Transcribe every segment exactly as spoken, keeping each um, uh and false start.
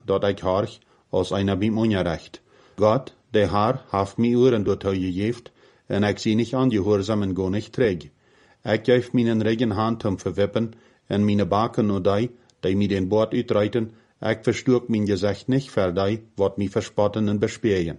dat ik horch, als einer bim Unrecht. Gott, der Herr, haft mi Ohren dort gegeven, en ik zie nicht angehorsam en go nicht träg. Ik geef mijn regen hand om verwippen, en mijn baken no die, die mi den Bord uitreiten, ik versturk mijn gezicht nicht ver die, wat mi verspotten en bespeien.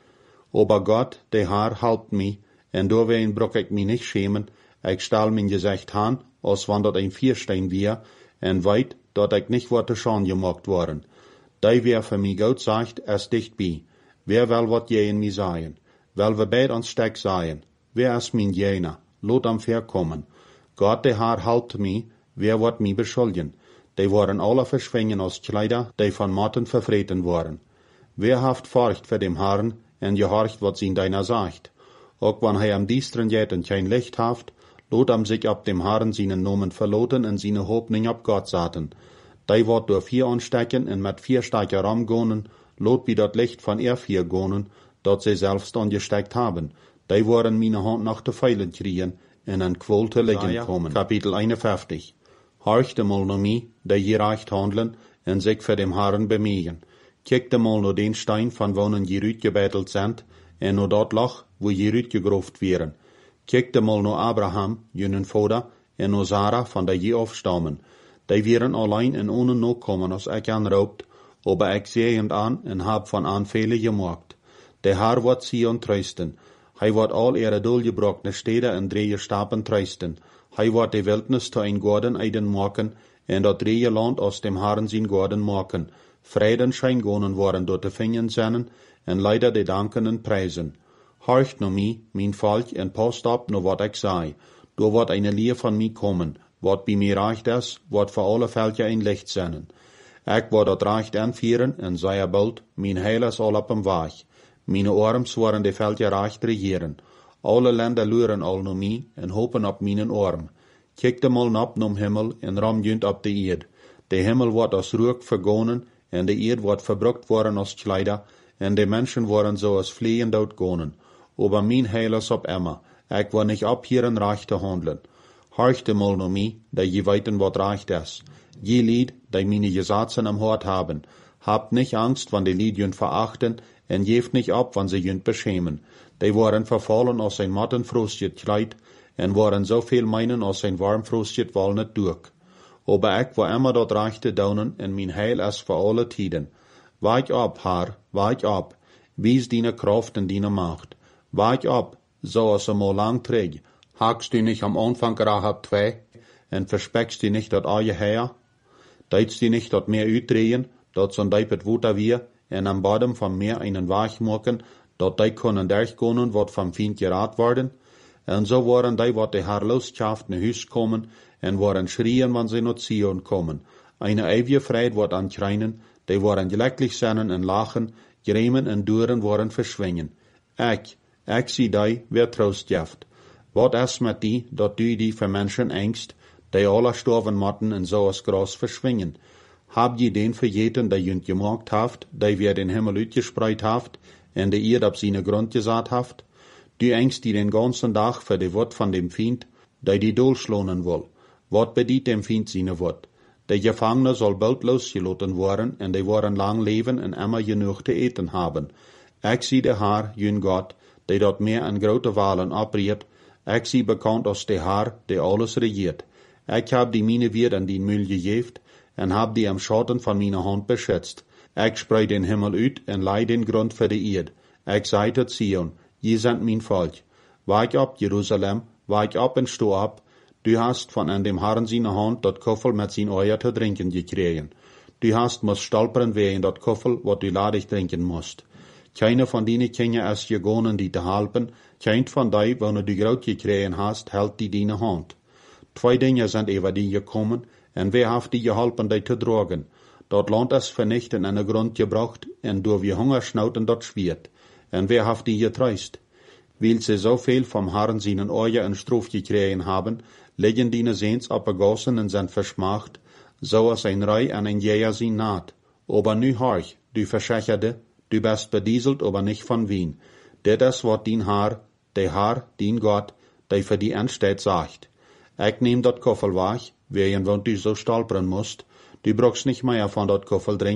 Aber Gott, der Herr, helpt mi, en doorween brok ik mi nicht schämen, ik stal mijn gezicht han, als wann dat ein Vierstein wär, en weit, dat ik nicht wat te schon gemacht worden. Die wer für mi Gott sagt, es dicht bi. Wer will wat je in mi sagen? Will we beid ons stek sagen? Wer is min jener? Lot am verkommen. Gott, der Herr, helpt mi, wer wat mi beschuldigen? Die waren alle verschwingen als Kleider, die von Motten verfreten waren. Wer haft Furcht für dem Herrn, en gehorcht, wat sie deiner sagt? Auch wann hij am diesteren jeten kein Licht haft, lot am sich ab dem Herrn seinen Nomen verloten en seine Hoffnung ab Gott saten. Die wordt door vier anstecken en met vier Steiger ramgonen, lot wie dat Licht von er vier gonen, dat sie selbst angesteckt haben. Die waren meine Hand nach de Pfeilen kriegen, en an Quol te liggen kommen. Kapitel einundfünfzig. Horchte mal no mi, die hier recht handeln, en sich für dem Herrn bemühen. Kijkte mal no den Stein, von wonen je uitgebettelt sind, en no dat Loch, wo je uitgegroft wären. Kijkte mal no Abraham, jenen Vater, en no Sarah, von der je afstammen. Die wären allein en ohne no kommen, als ik aanroopt, aber ik sehend an en hab von aanvelen gemaakt. Der Herr wordt Sion trösten. Hij wordt al ihre dolgebrochene Städte en dreie Stapen trösten. Hij wordt de Wildnis zu ein Gorden eiden maken, en dat dreie Land aus dem Herrn zijn Gorden maken. Frieden schein gonen worden door de vingen zennen, en leider de danken en prijzen. Horcht no mi, mijn volk, en post op no wat ik zei. Door wordt eine Leer van mi kommen, wat bij mij reicht is, wat voor alle veltje ein Licht zennen. Ik word dat recht aanvieren, en zei er bald, mijn heil is al op hem weg. Mijn arms worden de veltje recht regieren. Alle Länder luren al no mi, en hopen op mijn arm. Kijk de mal op nom Himmel, en ram junt op de eerd. De Himmel wordt als rook vergonen, en de eerd wordt verbrukt worden als Kleider, en de mensen worden zo als vleeën doodgonen. Aber mijn heil is op Emma. Ik word niet op hier een recht te handelen. Horchte mal no mi, dat je weten wat recht is. Je lied, die meine Gesetze am Hort haben. Habt nicht Angst, wann die Lied jünt verachten, en geeft nicht ab, wann sie jünt beschämen. Die waren verfallen aus ein mattenfrostet Kleid, en waren so viel meinen aus ein warmfrostet Walnut durch. Aber ik war immer dort rechte daunen, en mein Heil is für alle Tiden. Wach ab, Herr, wach ab, wies deine Kraft en deine Macht. Wach ab, so als er mal lang träg. Hakst du nicht am Anfang Rahab zwei, en verspeckst du nicht dat aje her? Deitst du nicht dat Meer uitdrehen, dat son deipet wuter wir, en am Bodem vom Meer einen Weg machen, dat die können durchgehen, wat vom Feind geraad worden? En so waren die, wat de Herr lostschaft ne Hus kommen, en waren schrien, wann sie not Zion kommen. Eine ewige Freude wordt ankreinen, die waren glücklich sein en lachen, gremen en duren waren verschwingen. Ik, ik zie die, wer troost jaft. Wat is met die, dat du die für Menschen engst, die alle sterven motten en so als Gras verschwingen? Hab je den vergeten, die jünt gemaakt haft, die wer den Himmel uitgespreid haft, en de Erd op seine Grund gesaat haft? Du engst die den ganzen Tag für de Wort von dem Feind, die die dolschlonen will. Wat bediet dem Feind seine Wort? De Gefangene soll bald losgeloten worden, en die worden lang leben en immer genug te eten haben. Ik zie de Herr, jün Gott, die dort meer en grote walen abriet. Ik zie bekannt als de Herr, die alles regiert. Ik hab die mine weer en die Müll gegeven, en hab die am Schatten von meine Hand beschützt. Ik spreid den Himmel uit en leid den Grund für de Erd. Ik zei tot Sion, je sind mein Volk. Wach ab, Jerusalem, wach ab en sto ab. Du hast von an dem Herrn seine Hand dat Koffel mit sein Eier zu trinken gekriegen. Du hast muss stolpern wegen dat Koffel, wat du ladig trinken musst. Keine von denen Kinder ist gegangen, die te helpen. Kein von die, wanneer du groot gekriegen hast, hält die deine Hand. Zwei Dinge sind über die gekommen, en wer hat die geholpen, die zu tragen? Dat Land ist vernichtet en een Grund gebracht, en door wie Hungersnoten dat schwert. En wer hat die getröst? Weil sie so viel vom Herrn seinen Eier en Struf gekriegen haben, liegen die Sehns abgegossen und sind verschmacht, so als ein Rei an ein Jäger sie naht. Aber nu horch, du Verschächerte, du bist bedieselt, aber nicht von Wien. Dit is wat dien Herr, der Herr, dien Gott, der für die Endsteht sagt. Ik neem dat Koffel weg, wegen wann du so stolpern musst. Du brauchst nicht mehr von dat Koffel trinken,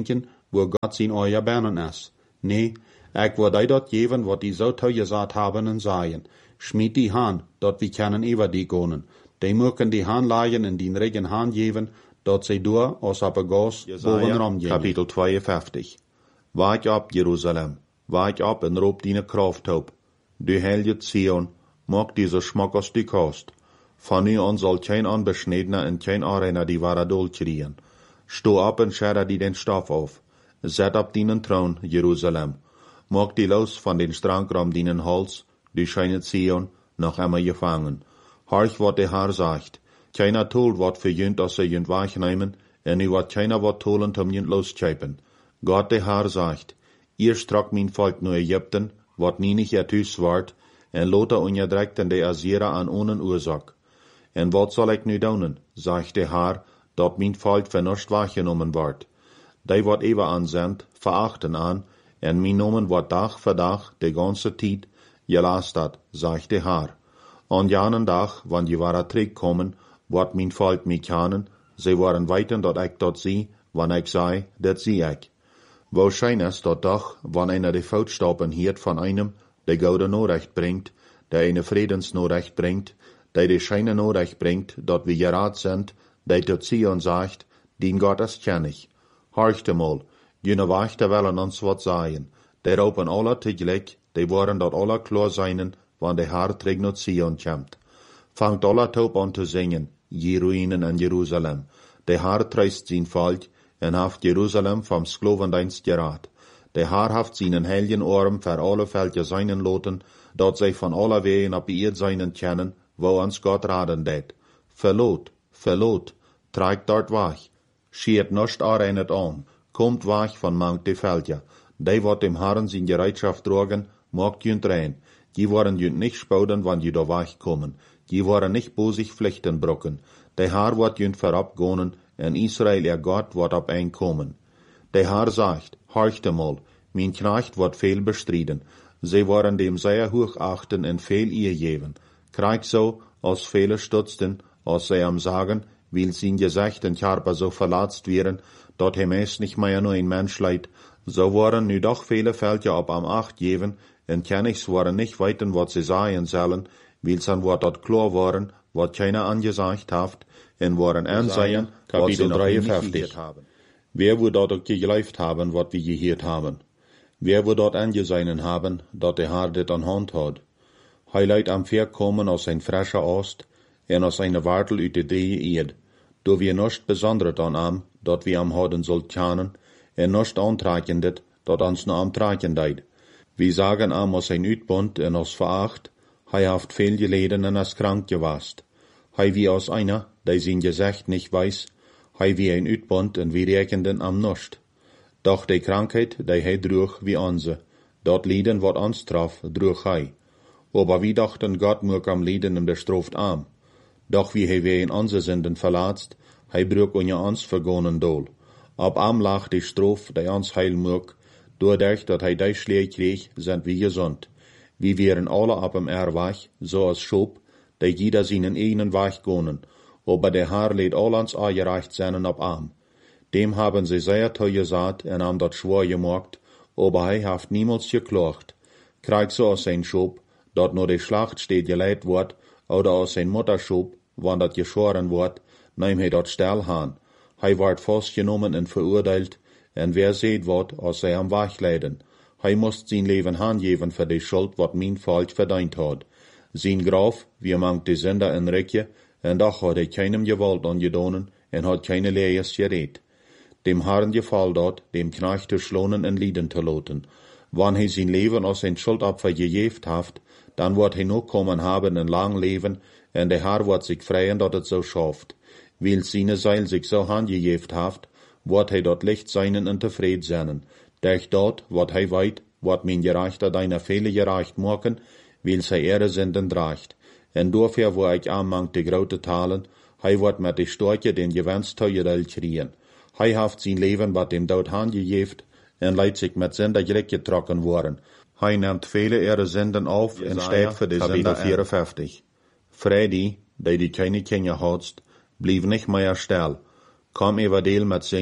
wo Gott zijn euer Bernen is. Nee, ik wil die dat geven wat die zo toegesagt haben en zeien. Schmied die Haan, dat we kunnen over die konen. Die mogen die Haan laaien en die regen Haan geven, dat zij door als op een gas bovenram gingen. Kapitel tweeënvijftig. Waak op, Jeruzalem, waak op en roep die kracht op. Du heilige Zion, maak diese Schmack aus die Kost. Van nu an zal geen onbesnedene en geen arena die ware dol schreien. Sto op en scherre die den stof auf. Zet op dienen troon, Jeruzalem. Maak die los van den Strankram dienen Hals, du schijne Zion, noch immer gevangen. Horch wat de Herr sagt. Keiner tolt wat für jünt, als sie jünt wegnehmen, en nu wat keiner wat tolen, um jünt loschepen. Gott de Herr sagt, ihr strak mein Volk nu Ägypten, wat nie nicht ertüs ward, en lote ongedrekt en de Assyrer an onen Ursak. En wat zal ik nu doen, sagt de Herr, dat mijn volk vernuscht wahrgenommen wordt. Die wat ever aanzendt, verachten aan, en mijn nomen wordt dag voor dag, de ganze tijd, gelast dat, sagt de Herr. An janen dag, wann die ware terugkomen, wordt mijn volk mij kennen, zij worden weten dat ik dat zie, wann ik zei, dat zie ik. Waarschijnlijk dat dag, wann einer de voetstappen hiert van einem, de gouden Nachricht brengt, der eine Friedensnachricht brengt, der de scheine Nachricht brengt, dat we geraad sind, der tot Zion sagt, dien Gott ist kennig. Horchte mal, jene Wachte willen uns wat sagen, der roepen alle tegelijk, die worden dat alle klar seinen, wann der Herr terug naar Zion komt. Fangt alle top an te zingen, je ruïnen en Jeruzalem. Der Herr treist zijn volk, en haft Jeruzalem vom Sklovendienst geraad. Der Herr haft seinen heiligen Arm für alle Völker seinen loten, dat zij van alle wegen op die Erd seinen kennen, wo uns Gott raden deed. Verlot, verlot, tragt dort weg. Schiert nicht areinet an, kommt weg von mangt die Völker. Die wat dem Herrn sin Bereitschaft drogen, macht jünt rein. Die waren jünt nicht spouden, wann die da wegkommen. Die waren nicht bosig Pflichten brocken. Der Herr wat jünt verabgonen, en Israel ihr Gott wat ab einkommen. Der Herr sagt, horchte mal, mein Knecht wird viel bestriden. Sie waren dem sehr hochachten en viel ihr geben. Krieg so, als viele stutzten, als sie am sagen, weil sein Gesicht und Körper so verlatzt wären, dort hem es nicht mehr nur ein Mensch leid, so waren nu doch viele Völker ab am Acht geben, en Königs waren nicht weiten, wat sie sagen sollen, weil san wat dort klar waren, wat keiner angesagt haft, en waren ansehen, wat sie noch nicht gehört haben. Wer wo dort geglaubt haben, wat wir gehört haben? Wer wo dort angesehen haben, dat der Herr dit an Hand hat? Hij leidt am Pferd kommen aus ein frischer Ost, en aus einer Wartel uit de die Erd, do wir nicht besonders an am, dat wir am Hoden sollt kennen, en nicht antragen dit, dat ans no am tragen deid. Wir sagen am aus ein Uitbund en aus Veracht, hij haft viel geleden en as krank gewast. Hij wie aus einer, der sein Gesicht nicht weiß, hij wie ein Uitbund en wir rekenden am nicht. Doch die Krankheit, die hij droeg wie onze, dat Lieden wat ons traf, droeg hij. Aber wir dachten, Gott mög am Lieden und bestraft am. Doch wie he wir in onze Sünden verlatzt, hij brug unja ons vergonen dol. Ab am lag die Strof, die ons heil mög, doordat dat hij die Schläge kreeg, sind wir gesund. Wir wären alle ab am Erwach, so als Schop, die jeder seinen eigenen Weg gonen, aber der Herr lädt all ans angereicht seinen ab am. Dem haben sie sehr teuer gesagt und haben dat schwor gemacht, aber hij haft niemals geklacht. Krieg so aus sein Schop, dat nur die Schlacht steht geleit wordt, oder aus sein Mutterschub, wann dat geschoren wordt, neem hij dat stel haan. Hij wordt vastgenommen en verurteilt, en wer seht wat, als hij am wegleiden. Hij moest zijn leven aangeven voor die schuld, wat mijn volk verdient had. Zijn graf, wie mangt die Sünder in Rekje, en doch had hij keinem gewalt aangedonen, en had keine Lees gereed. Dem Herrn gefall dat, dem Knecht te schlonen en lieden te loten. Wann hij zijn leven als zijn schuldopfer gegeven haft, dan wordt hij nog komen haben een lang leven, en de Herr wordt zich freien dat het zo schafft. Weil seine Seil sich so handgegeven haft, wordt hij dat licht seinen en tevreden zijn. Durch dat, wat hij weet, wordt mijn gerechter deiner Fehler gerecht maken, weil zij ihre Sünden draagt. En dafür wo ik aanmangt de grote talen, hij wordt met de storke den gewenst teuerel kriegen. Hij haft zijn leven wat dem dood handgegeven, en leidt zich met Sünder getrokken worden. Hij neemt vele ihre Sünden auf en steht für die Sünder vierundvierzig. Freddy, die die keine Kinder hadst, blieb nicht mehr still. Komm everdeel met zingen,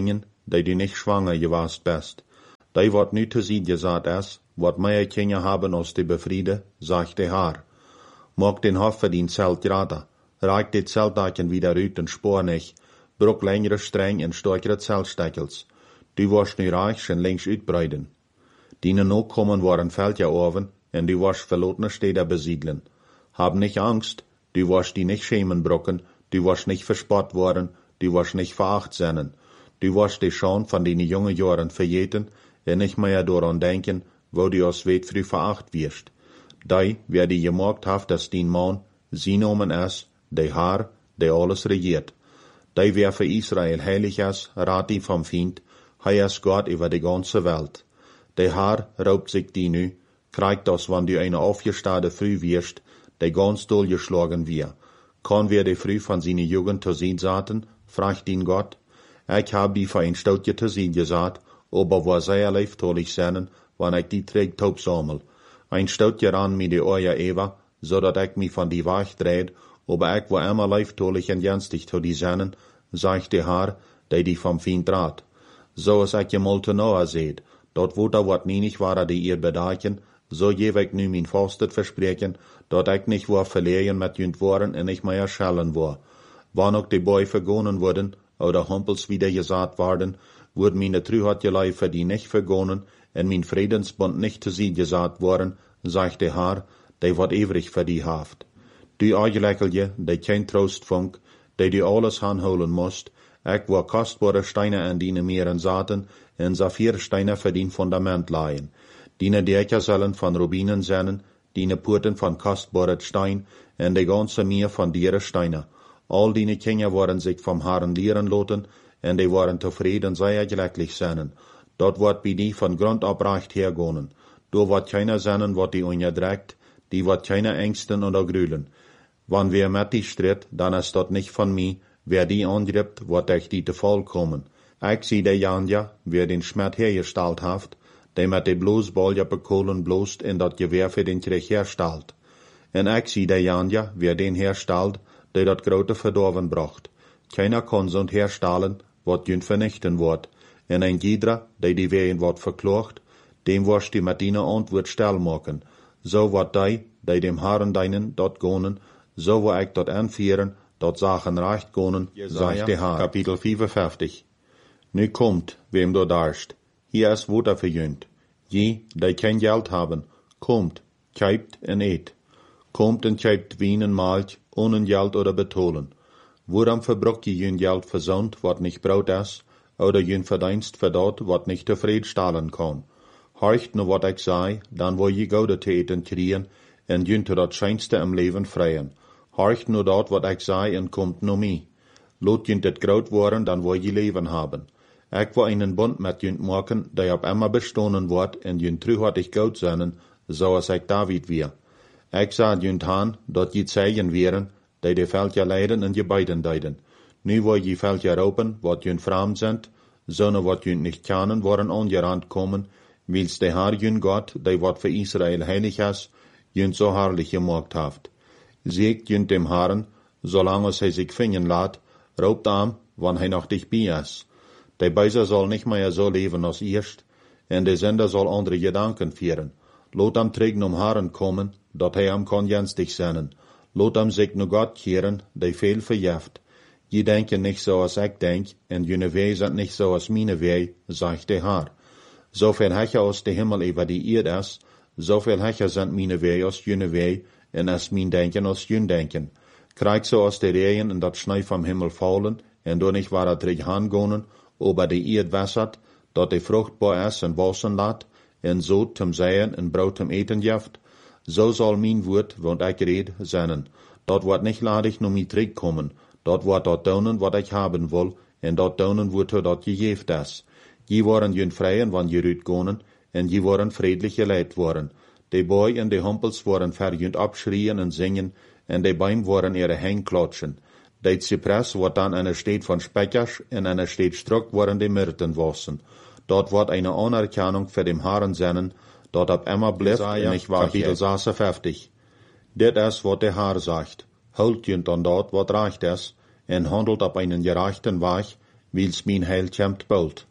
die du nicht schwanger gewast bist. Die wat nu te zien gesagt is, wat mehr Kinder haben als die befriede, sagt der Herr. Mag den Hof für den Zelt gerade, reich die Zeltdachen wieder uit und spor nicht, bruch längere Streng und stärkere Zeltsteckels. Du warst nu reich und längst uitbreiden. Dine Nachkommen waren Feldjaoven, und du warst verlotene Städte besiedeln. Hab nicht Angst, du warst die nicht schämen brocken, du warst nicht verspott worden, du warst nicht veracht sennen. Du warst die schon von den jungen Jahren verjeten, und nicht mehr daran denken, wo du aus weit früh veracht wirst. Die, wer die gemerkt hat, dass den Mann, sie nomen es, der Herr, der alles regiert. Die, wer für Israel heilig ist, rat die vom Feind, hei ist Gott über die ganze Welt. Der Herr raubt sich die nu, kriegt das, wann du eine aufgestade früh wirst, der ganz doll geschlagen wir. Kann wer die früh von seiner Jugend zu sehen saten, fragt ihn Gott. Ich hab die für ein Stoutje zu sehen gesagt, aber wo sehr leiftolig seinen, wann ich die träg taub sammel. Ein Stoutje ran mir die Oja Eva, so dat ich mich von die Wach dreht, aber ich war immer leiftolig und jenstig zu die seinen, sagt der Herr, der die vom Feind draht. So als ich je te nahe seht, dort wo da wat nienig war, die ihr bedachen, so je ich nu mein Fastet versprechen, dort ich nicht war verlehen mit jünd waren und nicht mehr schellen war. Wann auch die Bäu vergonnen wurden, oder Humpels wieder gesagt worden, wurden meine Trühatjelei für die nicht vergonnen, und mein Friedensbund nicht zu sie gesagt worden, sagt der Herr, der wird ewig für die Haft. Du Eigeleckelje, der kein Trostfunk, der du alles anholen musst, ich war kostbare Steine an deine Meeren saten, und Saphirsteine für den Fundament leihen. Deine Dächer sollen von Rubinen sein, deine Purten von kostbaren Stein, und die ganze Meer von dieren Steine. All deine Kinder waren sich vom Herrn lehren lassen, und die waren zufrieden, sehr glücklich sein. Dort wird bei die von Grund ab recht hergehen. Da wird keiner sein, wat die unterdrückt, die wird keiner ängsten oder grühlen. Wann wer mit die stritt, dann ist dort nicht von mir, wer die angribt, wird ich die te vollkommen. Ich sieh der Janja, wer den Schmerz hergestellt hat, der mit de bloß Bolja bekohlen bloßt in dat Gewehr für den Krieg herstellt. Und ich sieh der Janja, wer den herstellt, der dat grote verdorven bracht. Keiner kann so herstellen, wat jünd vernichten wird. En ein jeder, der die Wehen wird verklocht, dem wirst die mit deiner Antwort stell machen. So wird die, die dem Herrn deinen dort gonen, so wo ich dort anführen, dort Sachen recht gonen, sagt der Herr. Kapitel fünfundfünfzig. Nu kommt, wem du darst. Hier ist Wutter für jünd. Je, die kein Geld haben, kommt, kauft und eet. Kommt und kauft Wein und Malch, ohne Geld oder betolen. Woran verbrucht je jünd Geld versont, wat nicht braut ist, oder jünd Verdienst für dort, wat nicht zufriedenstellen kann. Horcht nur wat ich sei, dann wo je gode Täten kriegen, en jünd dat scheinste im Leben freien. Horcht nur dort, wat ich sei, en kommt nur mi. Lot jünd et groot worden, dann wo je Leben haben. Ich will einen Bund mit jünd machen, der ab immer bestohlen wird, en jünd trühartig gut sein, so als ich David wir. Ich sah jünd han, dort je Zeichen wären, die die Feldja leiden und je beiden deiden. Nu wo je Feldja raupen, wat jünd fram sind, so ne wat jünd nicht kennen, waren angerannt kommen, wils der Herr jünd Gott, der wat für Israel heilig ist, jünd so herrlich gemacht haft. Siegt jünd dem Herrn, solange es sich finden lässt, raubt am, wann er noch dich bei ist. Der Beiser soll nicht mehr so leben als erst, und der Sender soll andere Gedanken führen. Lot am trägen um Herren kommen, dat er am kann jenstig sein. Lot am sich nur Gott kehren, der viel verjeft. Je denken nicht so, als ich denk, und jene Weh sind nicht so, als meine Weh, sagt der Herr. So viel Hecher aus der Himmel über die Erde ist, so viel Hecher sind meine Weh aus jene Weh, und als mein Denken aus jün Denken. Krieg so aus der Regen und dat Schnee vom Himmel fallen, und du nicht war er drich hangonen, ober die Erde wässert, dat die fruchtbar ist und wassen lat, en so zum Säen en Brot zum Eten jaft, so soll mein Wort, wond ich red, sein. Dort wird nicht ladig nur mi Trick kommen, dort wird dort daunen, wat ich haben will, en dort daunen wird dort gejeft ist. Je waren jün freien, wann je rüt gonen, en je waren friedlich geleit worden. Die Boy en die Humpels waren verjünd abschrien en singen, en die Beim waren ihre Hängklatschen. Die Zypress wird dann eine Stadt von Speckers, en eine Stadt Struck waren die Myrten wassen. Dort wird eine Anerkennung für den Herrn sein, dort ab immer bleibt, und ich war Kapitel sechsundfünfzig. Dit ist, wat der Herr sagt. Holt jünd an dort, wat reicht es, en handelt ab einen gerechten Weg, wils mein Heil kämmt bald.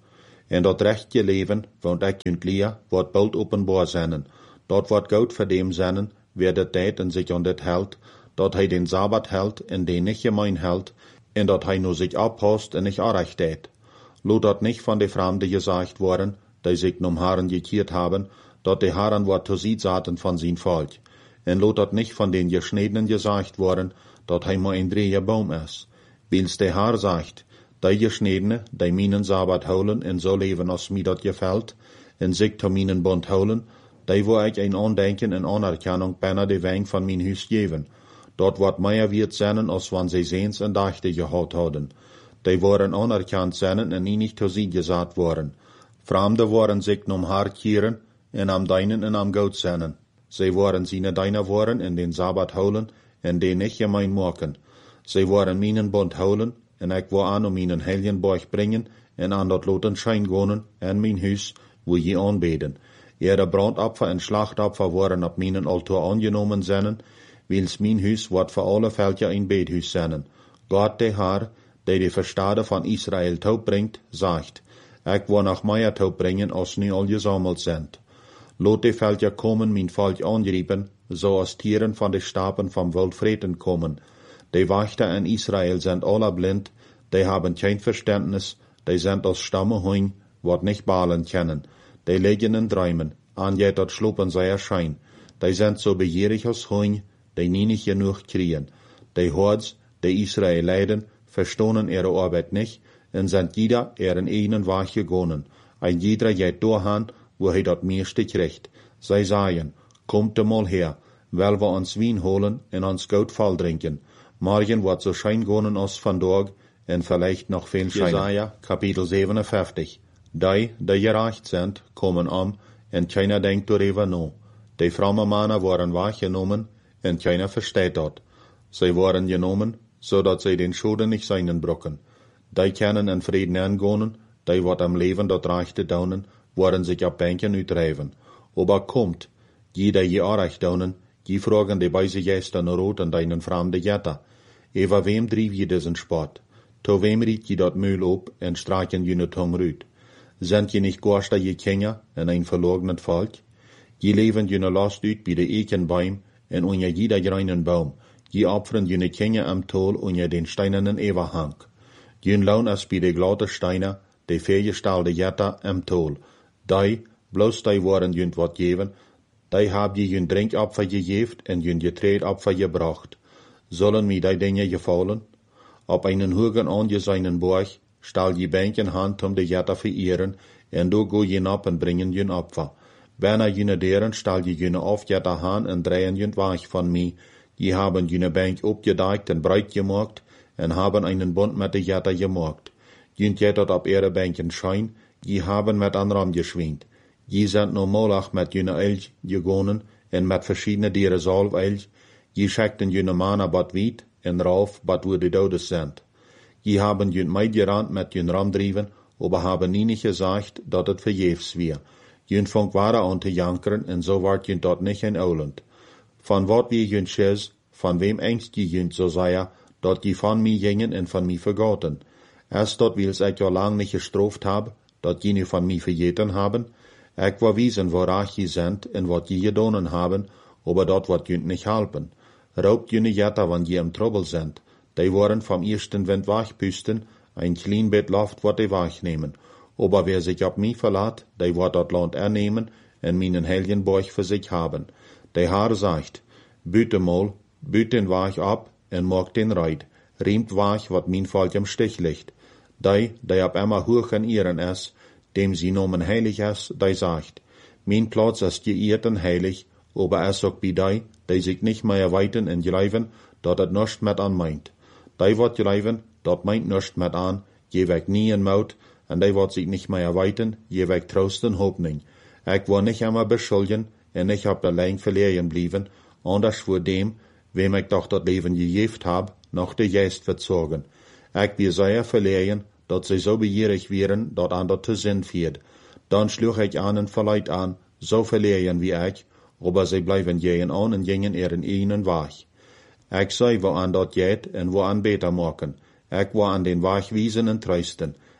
En dat rechtje leven, want ik kunt leer, wordt bald openbaar zijn. Dat wordt goud voor dem zijn, wer dat deed en zich aan dit houdt, dat hij den Sabbat houdt en den niet gemeen houdt, en dat hij nu zich abpast en niet aanrecht deed. Laat dat niet van de Fremden gezegd worden, die zich nom Herren gekeerd hebben, dat de Herren wat toeziet zaten van zijn volk. En laat dat niet van den Geschnedenen gezegd worden, dat hij maar een drieën boom is. Wils de Herr zegt, die Geschnedene, die mijn Sabbat houden en zo leven als mij dat gefällt, en zich tot mijn bond houden, die wil ik een aandenken en anerkennung bijna de weng van mijn huis geven. Dat wordt meer wierd zijn als wanneer zij zeens en dachten gehad hadden. Die worden anerkend zijn en niet toeziet gezet worden. Fremden worden zich nom haar keren en am deinen en am goud zijn. Zij worden zijn deiner worden en den Sabbat houden en den niet gemeen maken. Zij worden mijn bond houden en ik wil aan om mijn heiligen borg brengen en aan dat loten schijn gonen en mijn huis wil je aanbeden. Ihre brandopfer en slachtopfer worden op mijn altaar aangenomen zijn, wils mijn huis wordt voor alle Völker een bedhuis zijn. God de Herr, die de verstade van Israël taub brengt, zegt, ik wil nog meer taub brengen als nu al gezameld zijn. Laat de Völker komen mijn volk aanriepen, zoals tieren van de stapen van wild vreten komen. De Wachter in Israël zijn alle blind, die haben geen verständnis, die zijn als Stamme Hoing, wat nicht balen kennen. Die liggen in Träumen, an je dat slopen zij erschein. Die zijn zo begierig als Hoing, die nie nicht genug kriegen. Die Hords, die Israël leiden, verstonen ihre Arbeit nicht, en zijn jeder ihren eigenen Weg gegangen. Ein jeder geht doorgaan, wo hij dat meeste kriegt. Zij sagen, kommt mal her, weil wir uns Wien holen en ons goud voll drinken. Morgen wird so schein gonen als vandaag, en vielleicht noch viel scheiner. Jesaja, Kapitel zevenenvijftig. Die, die gerecht sind, kommen um, en keiner denkt darüber nach. Die fromme Männer worden wahrgenommen, en keiner versteht dat. Sie worden genomen, zodat zij den Schulden nicht seinen brocken. Die können in Frieden angehen, die wat am Leben dat rechte daunen, worden sich ab Bänken uitdrijven. Aber kommt, die die je aanrecht daunen, die fragen die beise Gäste naar rood en deinen fremde Jetta. Eva wem drief je diesen Sport? To wem riet je dat Mühl op en straken je ne Tong ruut? Sind je nicht Gorster je Kinder en ein verlognet Volk? Je leven je ne last uit bij de Ekenbaum en unje jeder greinen Baum. Je opferen je ne Kinder am Tol unje den steinernen Everhang. Je laun as bij de glatte Steiner, de veergestalde Jetta am Tol. Die, bloos die worden junt wat geven, die hab je jun Drinkopfer gegeven en jun Getreidopfer gebracht. Sollen mir die Dinge gefallen? Op einen hogen angesehenen Borg, stal je Bänken hand um de Jetta verehren, en do go je op en bringen jun Opfer. Bijna jene deren stal je june auf Jetta han en drehen jun Weg von mi. Je haben june Bank opgedeikt en breit gemacht, en haben einen Bund mit de Jetta gemacht. Junt jettet op ihre Bänken schein, je haben met anderen geschwint. Je sind no Molach met june Elch gegonen, en met verschiedene dieren Salvelch. Je scheckten june Mana bad wiet, en rauf bad wo de Dodes sind. Je haben jun meidgerand met jun Ramdrieven, aber haben nie nicht gesagt, dat het verjefs wir. Jun fang ware an te jankeren, en so ward jun dort nicht in Ouland. Van wat wie jun schiz, van wem engst je jun so sei, dat je van mi gingen en van mi vergoten. Erst dort wils ik ja lang nicht gestroft hab, dat je nu van mi vergeten haben. Ik wil wiesen woraach je sind en wat je gedonen haben, aber dat wat jun nicht helpen. Raubt june Jetta, wann je im Trouble sind. Die worden vom ersten Wind wegpüsten, ein klein Bett Luft wat die wegnehmen. Aber wer sich auf mich verlässt, die wird dat Land ernehmen en meinen heiligen Borg für sich haben. Der Herr sagt, büte mal, büt den Weg ab en mag den Reit, riemt Weg, wat mein Volk im Stich liegt. Die, die ab immer hoch in ihren ist, dem sie nomen heilig ist, die sagt, mein Platz ist geirrt und heilig, aber es auch bei die, die sich nicht mehr weiten en gleiven, dat het nischt met an meint. Die wat gleiven, dat meint nischt met an, je weg nie in Maut, en die wat sich nicht mehr weiten, je weg Trost en Hoffnung. Ik wil nicht immer beschuldigen, en ich hab allein verlieren blieben, anders voor dem, wem ik doch dat Leben gegeven hab, noch de Geist verzogen. Ik bin sehr verlieren, dat sie so begierig wären, dat an dat te Sinn führt. Dann schlug ich einen verleid an, so verlieren wie ich, aber sie bleiben gehen an en gingen ihren eigenen Weg. Ik sei wo an dat geht en wo an beter maken. Ik wil an den Weg wiesen en trösten.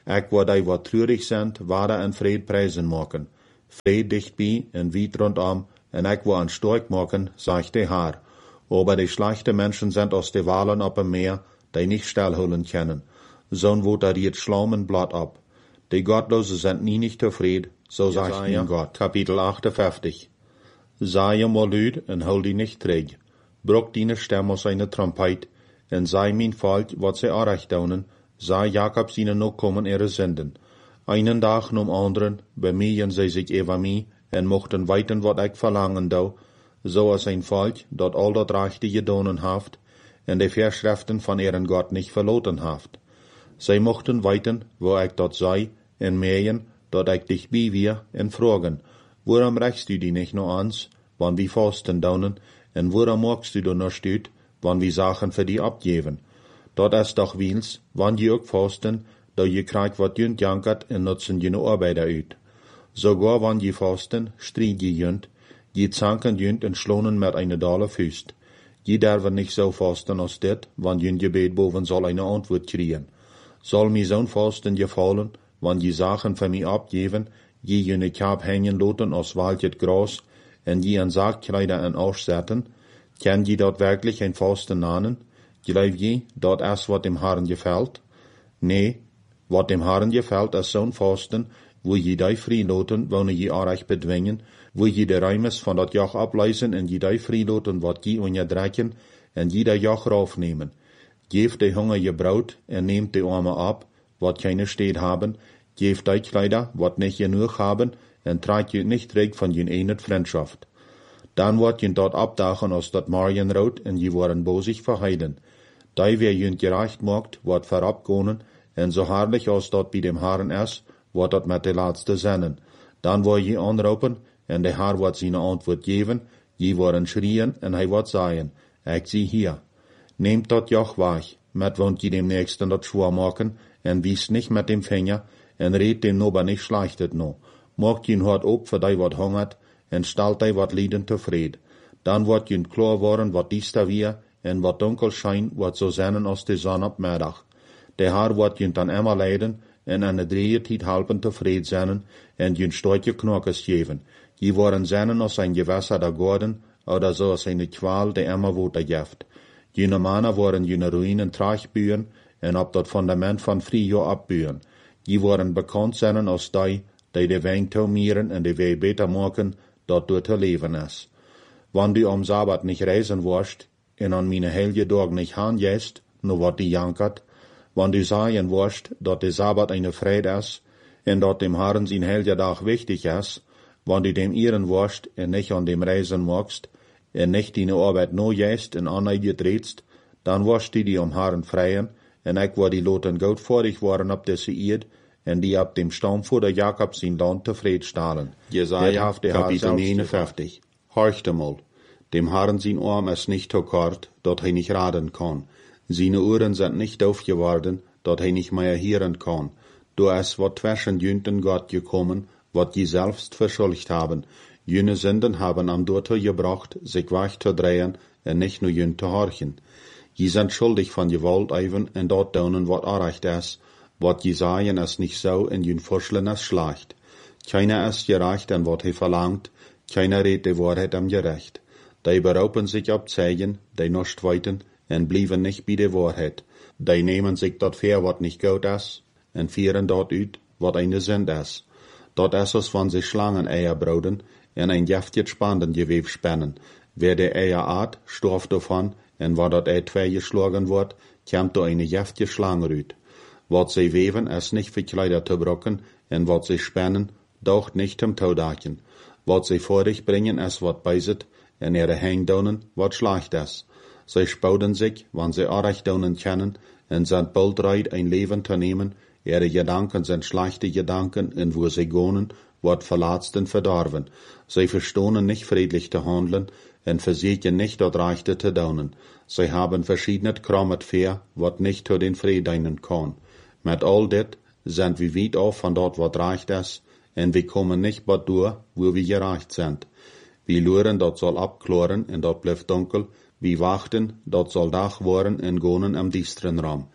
Ek waar die wat treurig sind, ware en vrede prijzen maken. Vrede dichtbij en wied rondom, en ek wil een stork maken, sagt de Haar. Aber die schlechte Menschen sind aus de Walen op een Meer, die nicht stillholen können. Zo'n wordt er het schlaumen blad ab. Die Gottlose sind nie nicht tevreden, so sagt mein Gott. Kapitel achtundvijftig. Sei mal luid en hol die nicht träg. Brok die Stem aus eine Trompet, en sei mein Volk, wat sie arecht daunen, sei Jakob seine noch kommen ihre Sünden. Einen Tag nom anderen bemühen sie sich über mich, en mochten weiten wat ik verlangen dou, so als ein Volk, dat al dat rechte gedonen haft, en de Verschriften von ihren Gott nicht verloten haft. Sie mochten weiten, wo ik dat sei, en mähen, dat ik dich bij wir, en fragen, waarom rechst du die nicht noch ans, wann wir fasten daunen, en waarom magst du da noch stüt, wann wir Sachen für die abgeben? Dat is doch wils, wann die ook fasten, da je krijgt wat junt jankert en nutzen je Arbeiter uit. Sogar wann je fasten, stried je junt, je zanken junt en schlonen met eine dale vuist. Je derven nicht so fasten als dit, wann junt gebet boven zal eine Antwort kriegen. Soll mi zo'n fasten gefallen, wann je Sachen für mi abgeben, je jene Kap hängen loten als waldjet Gras, en je een Saakkleider en Arsch zetten, kan je dat wirklich ein Fasten nanen? Geloof je dat is wat dem Herrn gefällt? Nee, wat dem Herrn gefällt is zo'n Fasten, wo je die vrijloten, wanneer je arg bedwingen, wo je de ruimes van dat joch ableisen en je die vrijloten wat je on je drekken, en je de joch raufnemen. Geef de Hunger je brood, en neemt de Arme ab, wat keine steed haben, geef die Kleider, wat nicht genug haben, en tragt je nicht reg van je eenet Freundschaft. Dan wordt je dort abdagen als dat Marienrood, en je worden bozig verheiden. Die wer je gerecht maakt, wordt verabgonen, en zo herrlich als dat bij dem Herrn is, wordt dat met de laatste zennen. Dan word je aanroepen, en de Herr wordt zijn antwoord geven, je worden schrien, en hij wordt zeggen, ik zie hier. Neemt dat joch weg, met wond je dem nächsten dat schwaar maken, en wies nicht met dem Finger, en reed dem nober nicht schlechtet no. Maakt je hart op, voor die wat hongert, en stelt die wat lieden tevreden. Dan wordt je klaar worden wat diester weer, en wat donker schijn wordt zo zennen als de zon op middag. De Herr wordt je dan immer leiden, en aan de drieëntijd helpen tevreden zijn, en je een stootje knokkes geven. Je worden zennen als een gewässer der Gordon, oder so als eine Qual, die immer Water geeft. Jene Männer worden jene Ruinen traagbuien, en op dat fundament van Frio abbuien. Je worden bekend zijn als die, die de wijn tomieren en de wei beter maken, dat door te leven is. Wann du am Sabbat nicht reisen wirst, en an meine helge Dag nicht handjest, no wat die jankert, wann du sagen wirst, dat de Sabbat eine Freude is, en dat dem Herrn sein helge Dag wichtig is, wann du dem ehren wirst, en nicht an dem reisen magst, en nicht deine Arbeit no jest en anneige drehtst, dan wirst du die am Herrn freien, en ik word die loten goed vorig worden op deze eerd, en die op dem stamvoerder Jakob zijn land tevreden stellen. Jesaja, Kapitel negenenvijftig. Horchte mal, dem Herrn sein Arm ist nicht so kort, dat hij nicht raden kann. Seine Ohren sind nicht aufgeworden, dat hij nicht mehr hören kann. Du ist wat zwischen jünten Gott gekommen, wat je selbst verschuldigt haben. Jene Sünden haben am Dorte gebracht, sich weg zu drehen, en nicht nur jün zu horchen. Je sind schuldig van Gewalt even, en dat doen wat arrecht is. Wat je sagen is nicht so, en jün vorschlen is schlecht. Keiner ist gerecht an wat hij verlangt, keiner redt de Wahrheit am gerecht. Die beroepen sich op Zeigen, die nicht weiten, en blijven nicht bij de Wahrheit. Die nemen sich dat ver wat nicht gut is, en vieren dat uit, wat eine Sünd is. Dat is als van sich Schlangen Eier broden, en ein jeftiet spannend Gewebe spannen. Wer de Eier aat, storft davon, en waar dat Ei twee geschlagen wordt, komt da eine jeftige Schlange uit. Wat sie weven is nicht für Kleider zu brocken, en wat sie spannen, daucht nicht zum Taudachen. Wat sie vor dich bringen is wat beiset, en ihre Hängdonen wat schlecht is. Sie spouden sich, wann sie Arrechdonen kennen, en sind baldreit ein Leben zu nehmen, ihre Gedanken sind schlechte Gedanken, en wo sie gonen, wat verlaatsten verdorven. Sie verstohnen nicht friedlich zu handeln, en versichern nicht dat Rechte zu daunen. Sie haben verschiedene Krammet fair, wat nicht zu den Frieden kann. Mit all dit sind wir weit auf von dort, wat recht ist, en wir kommen nicht bad durch, wo wir gerecht sind. Wir luren, dat soll abkloren, en dat blijft dunkel. Wir wachten, dat soll Dach worden, en gonen am diesteren Raum.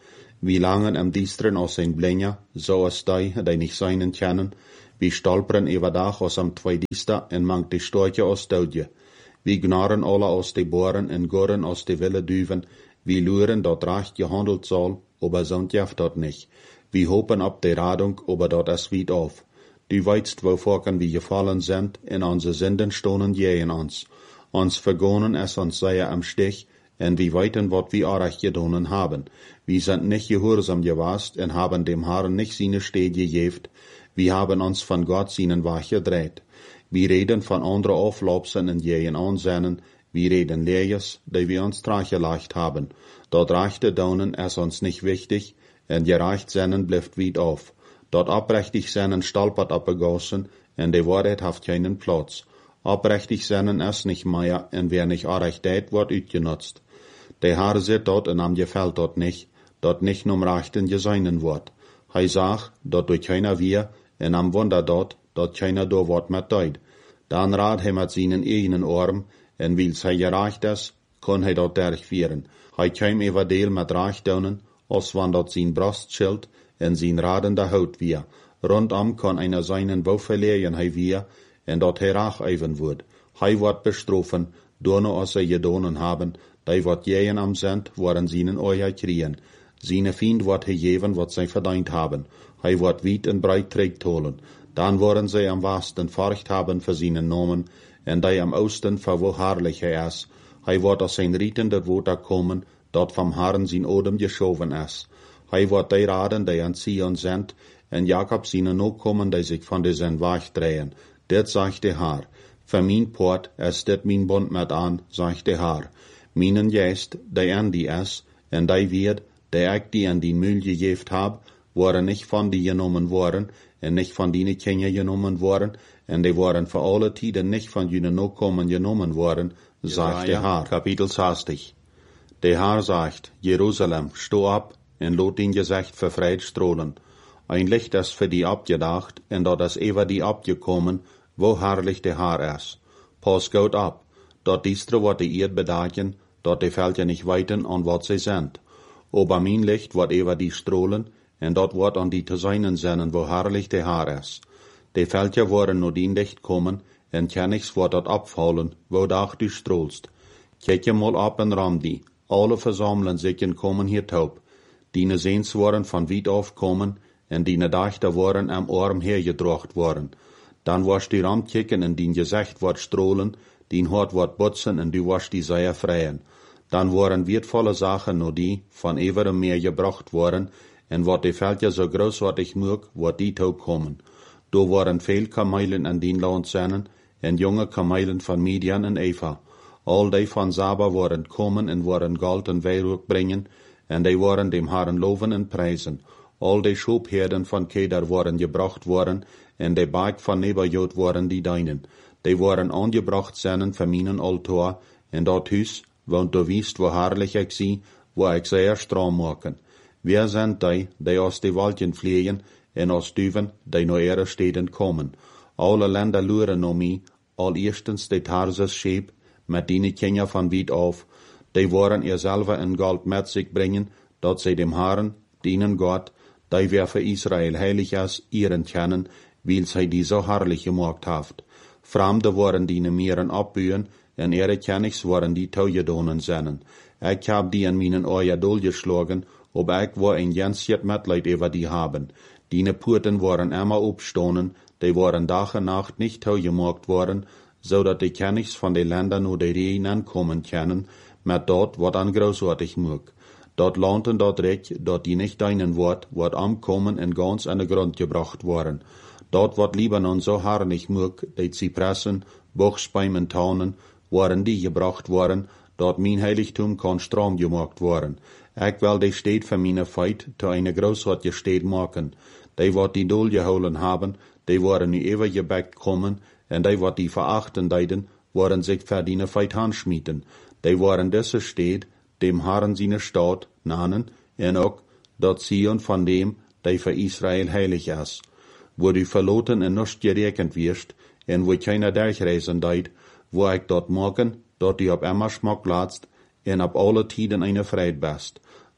wie langen am diesteren aus zijn blenja, zo als die, die niet zijn kennen, wie stolperen evendag als am tweedista en mangt de stootje als doodje. Wie gnaren alle als de boren en goren als de wilde duven, wie luren dat recht gehandelt zal, aber sonst jaft dat nicht. Wie hopen op de radung, aber dat es wied auf. Du weißt, wovorken wir gefallen sind, in onze Sünden stonen jähen uns. Uns vergonen es uns sehr am Stich, en wie weiten wat wir arach gedonen haben. Wir sind nicht gehorsam gewast, en haben dem Herrn nicht seine Stede gegeft. Wir haben uns von Gott seinen Wach gedreht. Wir reden von andere Auflaupsen en jähen Ansennen, wir reden Leers, die wir uns trachgelacht haben. Dort reichte Donen es uns nicht wichtig, en gereicht seinen blifft wied auf. Dort abrechtig seinen stolpert abgegossen, en de Wahrheit haft keinen Platz. Abrechtig seinen es nicht mehr, en wer nicht arecht deit, wird utgenutzt. De Herr sieht dort en am gefällt dort nicht, dort nicht num Rechten geseinen wird. Hei sag, dort durch keiner wir, en am Wunder dort, dort keiner do wird mit deut. Dan rad he mit seinen eigenen Arm, en wils hei gereicht es, kon hei dort derchvieren. Hei keim everdeel mit Reichdonen, als wann dort sein Brustschild, en zijn radende hout wir. Rondom kon einer seinen Bau verlegen hei wir, en dort herach even wordt. Hei wordt bestrofen, dono als er gedonen haben, die wat jähen am sind, worden seinen Euer kriegen. Seine Fiend wordt gegeven, wat zij verdient haben. Hei wordt weit en breit trägt holen. Dan worden zij am Westen furcht haben für seinen Namen, en die am Osten für wo herrlich er is. Hei wordt aus sein rietender Woter kommen, dort vom Herrn sein Odem geschoven is. Hei wordt die raden, die an Zion sind, en Jakob seine Nachkommen, die sich von diesen Wach drehen. Dit sagt der Herr. Für mein Port ist dit mein Bund mit an, sagt der Herr. Meinen Geist, die an die is, en die wird, die ich die an die Mühl gegeft hab, waren nicht von die genommen worden, en nicht von die Kinder genommen worden, en die waren für alle Tiden nicht von jenen Nachkommen genommen worden, sagt der Herr. Kapitel zwanzig. Der Herr sagt, Jerusalem, steh ab, en lot din Gesicht verfreit strahlen. Ein Licht ist für die abgedacht, en dort ist ever die abgekommen, wo herrlich der Herr ist. Pass gut ab, dort diestre wird die Erd bedagen, dort die Felder nicht weiten an wat sie sind. Aber mein Licht wird ever die strahlen, en dort wird an die zu seinen Sinnen, wo herrlich der Herr ist. Die Felder worden nur din Licht kommen, en kennigs wird dort abfallen, wo dach du strahlst. Kijk je mal ab en ram die, alle versammeln sich en kommen hier taub. Dine Sehns worden von weit aufkommen, en dine Dachter worden am Arm hergedrocht worden. Dan was die Ram kicken en dien Gesicht wordt strahlen, dien Hort wordt butsen en du was die Seier freien. Dan waren wertvolle Sachen nur die, von everem Meer gebracht worden, en wat die Felder so großartig mög, wordt die taub kommen. Do waren veel Kamelen an dien Land sennen, en junge Kamelen von Midian en Eva. All die von Saba waren kommen en waren Gold en Weihrauch bringen, en die waren dem Herrn loven en preisen. All die Schubherden von Kedar waren gebracht worden, en die Berg von Nebajot waren die deinen. Die waren angebracht seinen für meinen Altar, en dort Hus, want du wiest, wo herrlich ich sie, wo ich sehr stram machen. Wer sind die, die aus die Waldchen fliegen, en aus Düven, die nach ihre Städten kommen? Alle Länder luren um mich, all erstens die Tarses Schäb, mit denen Kinder von weit auf, die waren ihr selber in Gold mit sich bringen, dort sie dem Herrn, dienen Gott, die wer für Israel heilig ist, ihren kennen, weil sie die so herrlich gemacht haft. Fremde waren die ne Meeren abbühen, en ihre Kennigs waren die Taugedonen sennen. Ich hab die in meinen Eier durchgeschlagen, ob ich war ein ganzes Mitleid über die haben. Die ne Purten waren immer obstonen, die waren Tag und Nacht nicht taugemacht worden, so dat die Kennigs von den Ländern nur die Rehen ankommen können, mit dort, wat an großartig mög. Dort launten dort recht, dort die nicht deinen Wort, wat ankommen en ganz an den Grund gebracht worden. Dort wat Libanon so herrlich mög, die Zypressen, Buchsbäumen, Taunen, waren die gebracht worden, dort mein Heiligtum kann stram gemacht worden. Ich will die Städt für meine Feit zu eine großartige Städt machen. Die wat die Dol geholen haben, die waren nie ever gebackt kommen, en die wat die verachten deiden, waren sich für die Feit handschmieden. Die waren diese Städt, dem Herrn seine Stadt, nannen, en auch dort Zion von dem, die für Israel heilig ist. Wo du verloten en nicht gerekend wirst, en wo keiner durchreisen deit, wo ich dort morgen, dort die auf immer Schmack latzt, en ab alle Tiden eine Freit bist.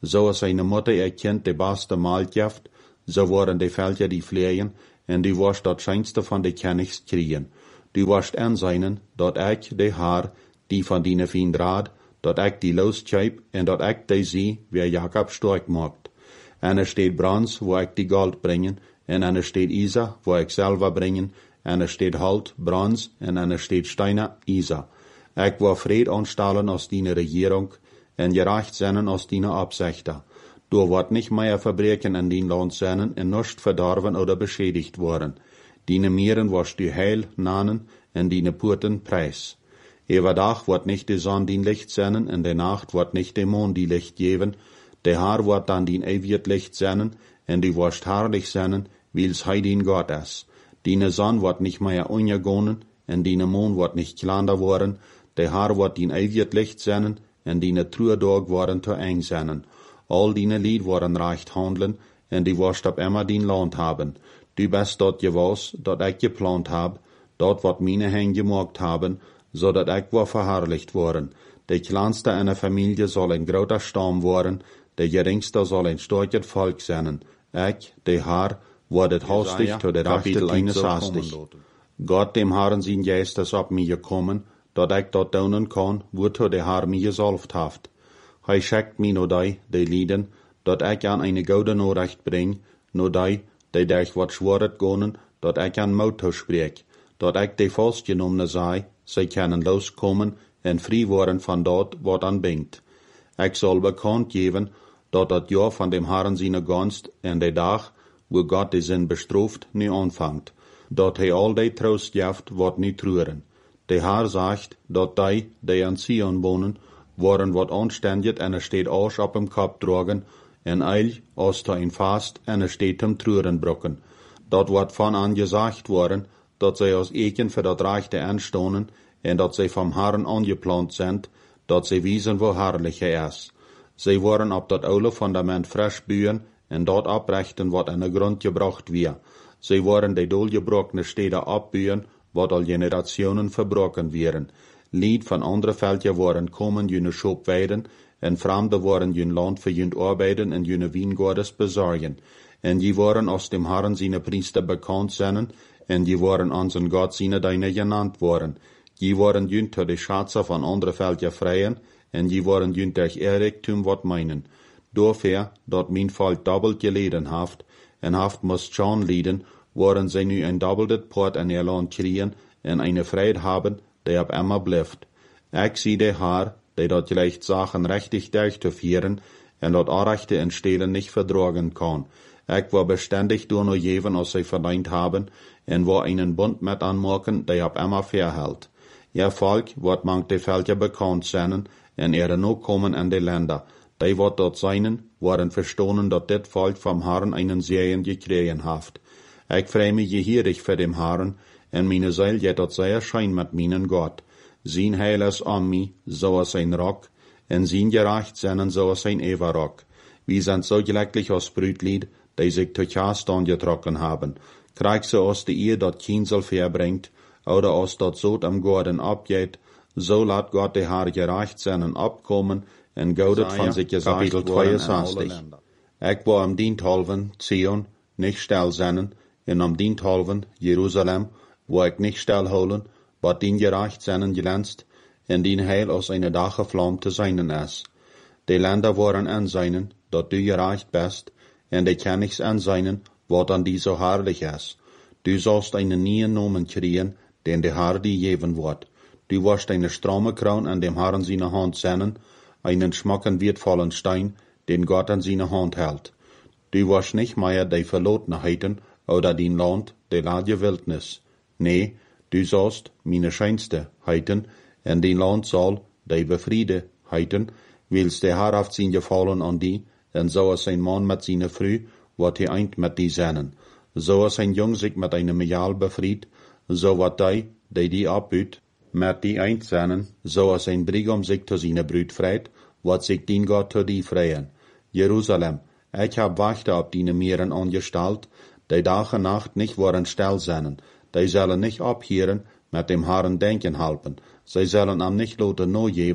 So als eine Mutter ihr Kind de beste Maal geeft, so waren de Völker die vleien, en du warst dat scheinste van de Königs kriegen. Du warst aanzijnen, dat ik de haar, die van die vriend raad, dat ik die loskjip, en dat ik de zie, wie Jacob sterk maakt. En er steht Brans, wo ik die Gold brengen, en en er steht Isa, wo ik selber brengen, en er steht Halt, Brans, en en er steht Steiner, Isa. Ik wil vrede aanstellen als die regering, en gerecht zijn als die Absichter. Du wordt nicht mehr Verbrechen in die Land zijn en nicht verdorven oder beschädigt worden. Die Mieren was du heil nanen en die Purten preis. Overdag wordt nicht die Sonne die Licht zijn en de Nacht wordt nicht de Mond die Licht geven. De Haar wordt dan die eeuwig Licht zijn en du wirst herrlich zijn, wils hij die Gott is. Die Sonne wordt nicht mehr untergehen en die Mond wordt nicht kleiner worden. De Haar wordt die eeuwig Licht zijn en die Truedag worden te eng zijn. Al die Lied worden recht handelen en die wirst op immer die Land haben. Du bist dort gewas, dat ik geplant hab, dort wat meine Hände gemacht haben, so dat ik war verherrlicht worden. De kleinste einer Familie soll ein großer Stamm worden, de geringste soll ein starkes Volk sein. Ik, de Haar, wordt hastig tot de rechte eines hastig. Gott dem Herrn sein Geist ist op mir gekommen, dat ik dort daunen kann, wozu de Haar mir gesalft haft. Hij schickt mir no die, de Lieden, dat ik an eine gute Nachricht bring, no die, die durch wat schworet gonen, dat ik an Motto spreek, dat ik de vastgenommene sei, zij kunnen loskommen en vrij worden van dat wat an bingt. Ik zal bekend geven, dat dat jaar van dem Herrn seine Gunst en de dag, wo Gott de zin bestraft, nu anfangt, dat hij al de troost geeft, wat niet treuren. De Herr sagt, dat die, die an Zion wohnen, worden wat anständig en er steht Arsch op dem Kopf drogen, en eil, als da in fast, en er steht hem Treuren brocken. Dat wordt van an gesagt worden, dat zij als Eken für dat Rechte anstonen, en dat zij vom Herrn angeplant sind, dat zij wiesen, wo herrlich er is. Zij worden op dat oude Fundament frisch bühen, en dat abrichten, wat in de grond gebracht wir. Zij worden de dolgebrochene Städte abbühen, wat al generationen verbrochen wären. Lied van andere Völker worden kommen, jene Schop weiden, en Fremde worden jün Land für jün arbeiten en jüne Wiengordes besorgen. En die worden aus dem Herrn seine Priester bekannt sein, en die worden an sein Gott seine Deine genannt worden. Die worden jün to de Schatze von andere Völker freien, en die worden jün durch Erregtum wat meinen. Dafür, dat mein Volk doppelt geleden haft, en haft muss schon lieden, worden sie nu ein doppeltet Port in ihr Land kriegen, en eine Freiheit haben, die ab immer bleibt. Ich sie de Haar, die dort vielleicht Sachen richtig durchzuführen, en dort Anrechte in Stelen nicht verdragen kann. Ich war beständig durch nur jeven, als sie verdient haben, en war einen Bund mit anmachen, der ab immer verhält. Ihr Volk wird manch de Völker bekannt sein, en ihre no kommen in de Länder. Die wird dort seinen, waren verstohlen, dat dit Volk vom Herrn einen Segen gekriegen haft. Ich freue mich gehierig für dem Herrn, en meine Seele jet dort sehr schein mit meinen Gott. Sein Heil ist an mich, so als ein Rock, en sein Gerecht sein, so als ein Everrock. Wir sind so glücklich als Brütlied, die sich zu Chastan getrocken haben. Krieg so aus der Ehe dort Kinsel verbringt, oder aus dort Sod am Garten abgeht, so lat Gott der Herr gerecht sein abkommen, en gaudet von sich gesagt worden in alle Länder. Ich war am Diensthalven, Zion, nicht still sein, en am Diensthalven, Jerusalem, wo ich nicht stillholen, wat dien gerecht zijn glänzt, en dien heil aus einer Dache Flamme te seinen is. De Länder waren anseinen, dat du gerecht bist, en de Königs anseinen, wat an die so herrlich is. Du sollst einen neuen Namen kriegen, den der Herr dir geben wird. Du wirst eine stramme Kraun an dem Herrn seine Hand sehen, einen schmacken wertvollen Stein, den Gott an seine Hand hält. Du wirst nicht mehr die Verlotenheiten oder den Land, de lage Wildnis. Nee, du sollst meine scheinste heiten, en den Land soll die befriede heiten, wils der Herr haft sein Gefallen an die, en so als ein Mann mit seiner Früh, wat hij eint mit die seinen. So als ein Jung sich mit einem Majal befried, so wat die, die die abbüht, mit die eint seinen, so als ein Brigam sich zu seiner Brüd freit, wat sich den Gott zu die freien. Jerusalem, ich hab Wachte ab die Meeren angestellt, die Tag und Nacht nicht waren still sein, die sollen nicht abhören, mit dem Herrn denken halten, sie sollen am nicht loten no geben,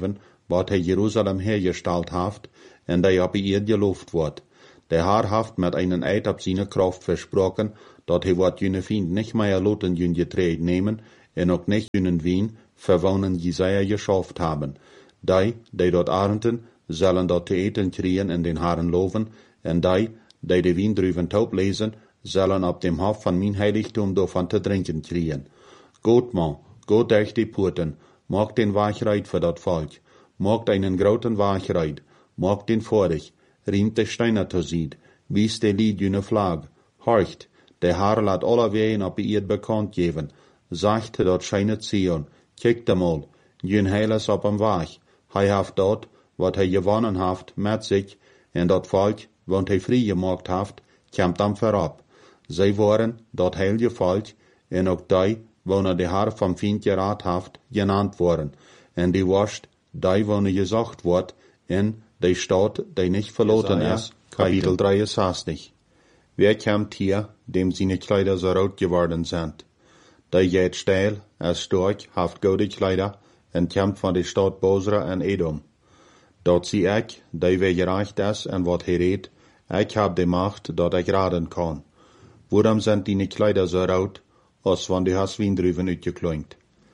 wat hij Jerusalem hergesteld haft, en die op ihr geloofd wordt. Der Herr haft met einen Eid op seine Kraft versprochen, dat hij wat jene Fiend nicht mehr loten jün getreed nemen, en ook nicht jünen Wien verwonnen Jesaja geschafft haben. Die, die dort arenten, zullen dort te eten kriegen en den Herren loven, en die, die de Wien drüben taub lesen, zullen op dem Hof van mijn heiligtum davon te drinken kriegen. Goed man, goed durch die Poorten, maak den Wachreid für dat Volk, maak einen groten Wachreid, maak den vorig, riemt de Steiner to zied, wies de Lied jüne Flag, horcht, der Herr laat alle wegen op ihr bekannt geven, sagt dort scheinet Zion, kijkt mal, jün heiles op am Wach, hij haft dort, wat hij gewonnen haft, met sich, en dat Volk, want hij vrij gemaakt haft, komt am verab. Zij waren dat heilige Volk, en ook die, wonen de Herr vom Fiend geraad haft, genannt worden, en die wascht, die wonen gezocht wordt, in die Stadt, die nicht verloren ist, Kapitel dreiundsechzig. Wer kommt hier, dem seine Kleider so rot geworden sind? Der geht steil, er stark, haft gute Kleider, en kommt von der Stadt Bosra en Edom. Dort zie ik, die wer gerecht is en wat hij redt, ik heb de macht, dat ik raden kan. Waarom sind die Kleider so rot, als van du hast Wiendruven uitgekloinkt?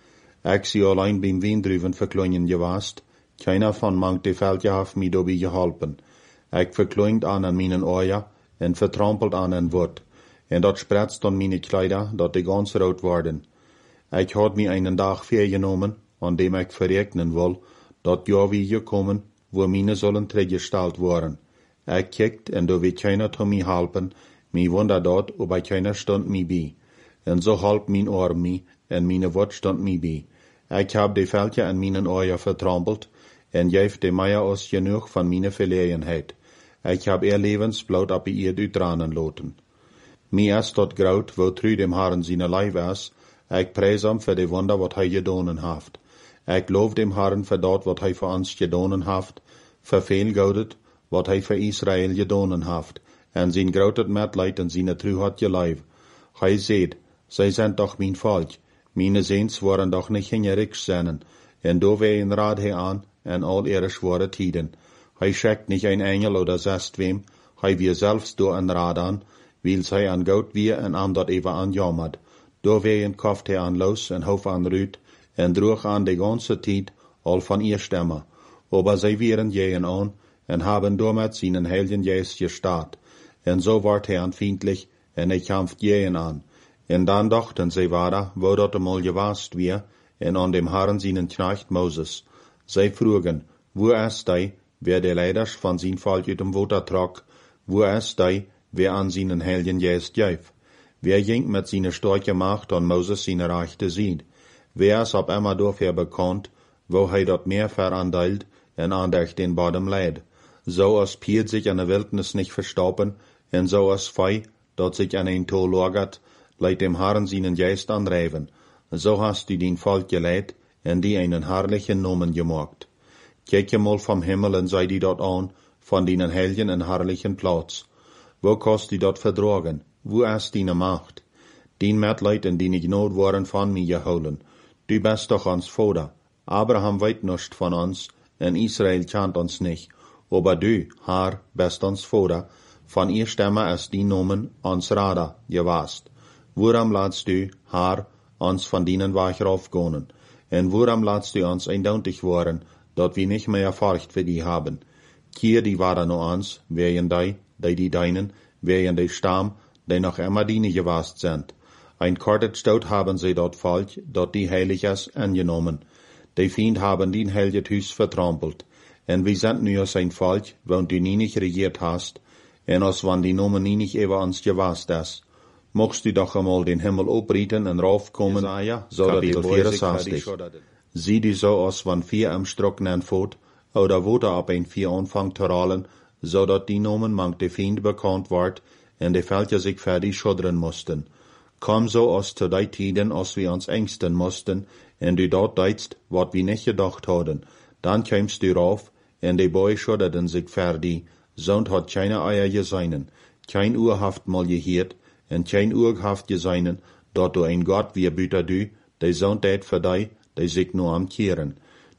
Ik zie allein beim Wiendruven verkloingen gewast, keiner von mank de Veldje haft mij dobie geholpen. Ik verkloinkt aan en minen oja, en vertrampelt aan en wort, en dat spretst dan meine Kleider, dat de ganz rot worden. Ik had mij einen dag vergenomen, an dem ik verrekenen wil, dat ja wie gekommen, wo meine sollen teruggesteld worden. Ik kijkt, en do weet keiner to mij helpen, mij wonder dat, ob ik keiner stond mij bij. En zo halp mijn arm mij, en meine wort stond mij bij. Ik heb de Veldje en minen oja vertrampelt, en geef de Meier aus genoeg van meine Verlegenheid. Ik heb ihr levensbloed op ihr uitdranen loten. Mij is tot groot, wo tru dem Herren seine Leib is, ik prijs hem voor de wonder wat hij gedonen haft. Ik loof dem Herren voor dat wat hij voor ons gedonen haft, verveelgoudet wat hij voor Israël gedonen haft, en zijn groot medleid en zijn truheid geleid. Hij zegt, zij zijn toch mijn volk, meine Seens waren doch nicht hingerig seinen, en do wehen raad hij aan, en al ihre schwere tiden. Hij schickt nicht ein Engel oder sest wem, hij wir selbst do een raad aan, weil zij an goud wir en am dat even an jammert. Do wehen kauft hij an los en hof an rüt, en droeg an de ganze tijd al van ihr Stimme. Aber zij wieren jehen aan, en haben damit seinen heiligen Geist gestaat. En so ward hij anfindlich, en hij kämpft jehen an. En dan dachten zij weiter, wo dat einmal gewast wir, en an dem Herrn seinen Knecht Moses. Zij frugen, wo ist die, wer de Leiders van zijn Volk uit dem Water trok, wo ist die, wer an seinen heiligen Geist geif? Wer ging mit seiner starke Macht an Moses seine Rechte sieht? Wer ist ab immer dafür bekannt, wo hij dat meer verandeilt en an durch den Bodem leid? So als Piet sich an der Wildnis nicht verstauben, en so als Fei, dat sich an ein Tor lagert, leit dem Herrn seinen Geist anreiben. So hast du den Volk geleit, en die einen herrlichen Namen gemacht. Kijk mal vom Himmel en sei die dort an, von den heiligen en herrlichen Platz. Wo kannst du dort verdragen? Wo ist deine Macht? Den Mitleid en die Gnade waren von mir geholen. Du bist doch uns Vater. Abraham weet nicht von uns, en Israel kennt uns nicht. Aber du, Herr, bist uns Vater. Von ihr Stimme ist die Nomen uns Rader gewast. Worum lässt du, Herr, uns von denen Weg raufgehen? En worum lässt du uns eindeutig worden, dat wir nicht mehr Furcht für die haben? Kier die waren nur uns, wären die, die die Deinen, wären die Stamm, die noch immer diene gewast sind. Ein kortet Stout haben sie dort Volk, dort die heilig ist, angenommen. Die Fiend haben den heiligen Hüs vertrampelt. En wir sind nur sein Volk, wenn du nie nicht regiert hast, en als wann die Nomen nie nicht über uns gewast ist. Mochtst du doch einmal den Himmel oprieten en raufkommen, Jesaja, so dat die vierenzestig. Sieh die so aus, wann vier am Strocknen fort, oder wo da ab ein vier anfangt zu rollen, so dat die Nomen mank de Fiend bekannt ward, en de Völker sich fertig schuddern mussten. Komm so aus zu die Tiden, als wir uns ängsten mussten, en du dort deitst, wat wir nicht gedacht hadden. Dann kämst du rauf, en de Boy schudderten sich fertig, sonst hat keine Eier geseinen, kein Uhr haft mal gehiert, en kein Uhr haft geseinen, dort du ein Gott wie büter du, de sonst deit für dich, die sich nur am Kehren.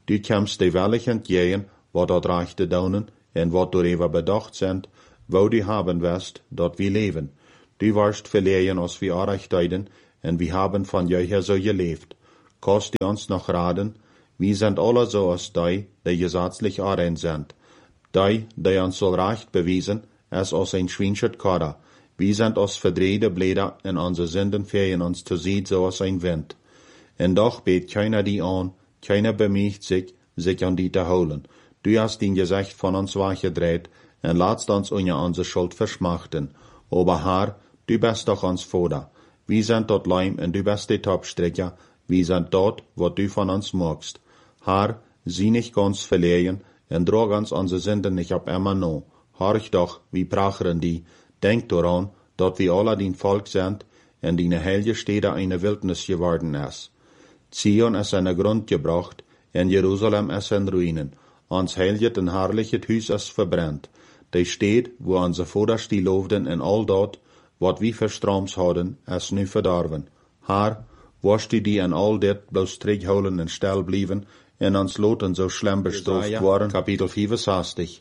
Du kämst de wellig entgegen, wat dat rechte daunen, en wat doorheen bedacht sind, wo du haben wirst, dat wir leben. Du warst verlegen, als wir Arrechtdeiden, en wir haben von jeher so gelebt. Kost du uns noch raden, wir sind alle so als die, die gesetzlich arrein sind. Die, die uns soll Recht bewiesen, es als ein Schwinschert Kader. Wir sind als verdrehte Blätter, en unsere Sünden fehlen uns zu sehen, so als ein Wind. En doch bet keiner die an, keiner bemüht sich, sich an die zu holen. Du hast den Gesicht von uns weggedreht, en laatst uns ohne unsere Schuld verschmachten. Aber Herr, du bist doch uns Vater. Wir sind dort Leim, en du bist die Topstricker. Wir sind dort, was du von uns magst. Herr, sieh nicht ganz verlegen, en drog uns unsere Sünden nicht ab immer no. Horch doch, wie prachern die. Denk daran, dat wir alle dein Volk sind, en deine heilige Städte eine Wildnis geworden ist. Zion ist in Grund gebracht, en Jerusalem ist in Ruinen. Ons heiligt en herrliches Huis ist verbrennt. Die Stadt, wo unsere Vater die loofden en all dat, wat wir verstroms hadden, ist nu verdorven. Herr, was du die en all dit bloß terugholen en stil blijven, en ons loten so schlimm bestraft worden. Kapitel vierenzestig.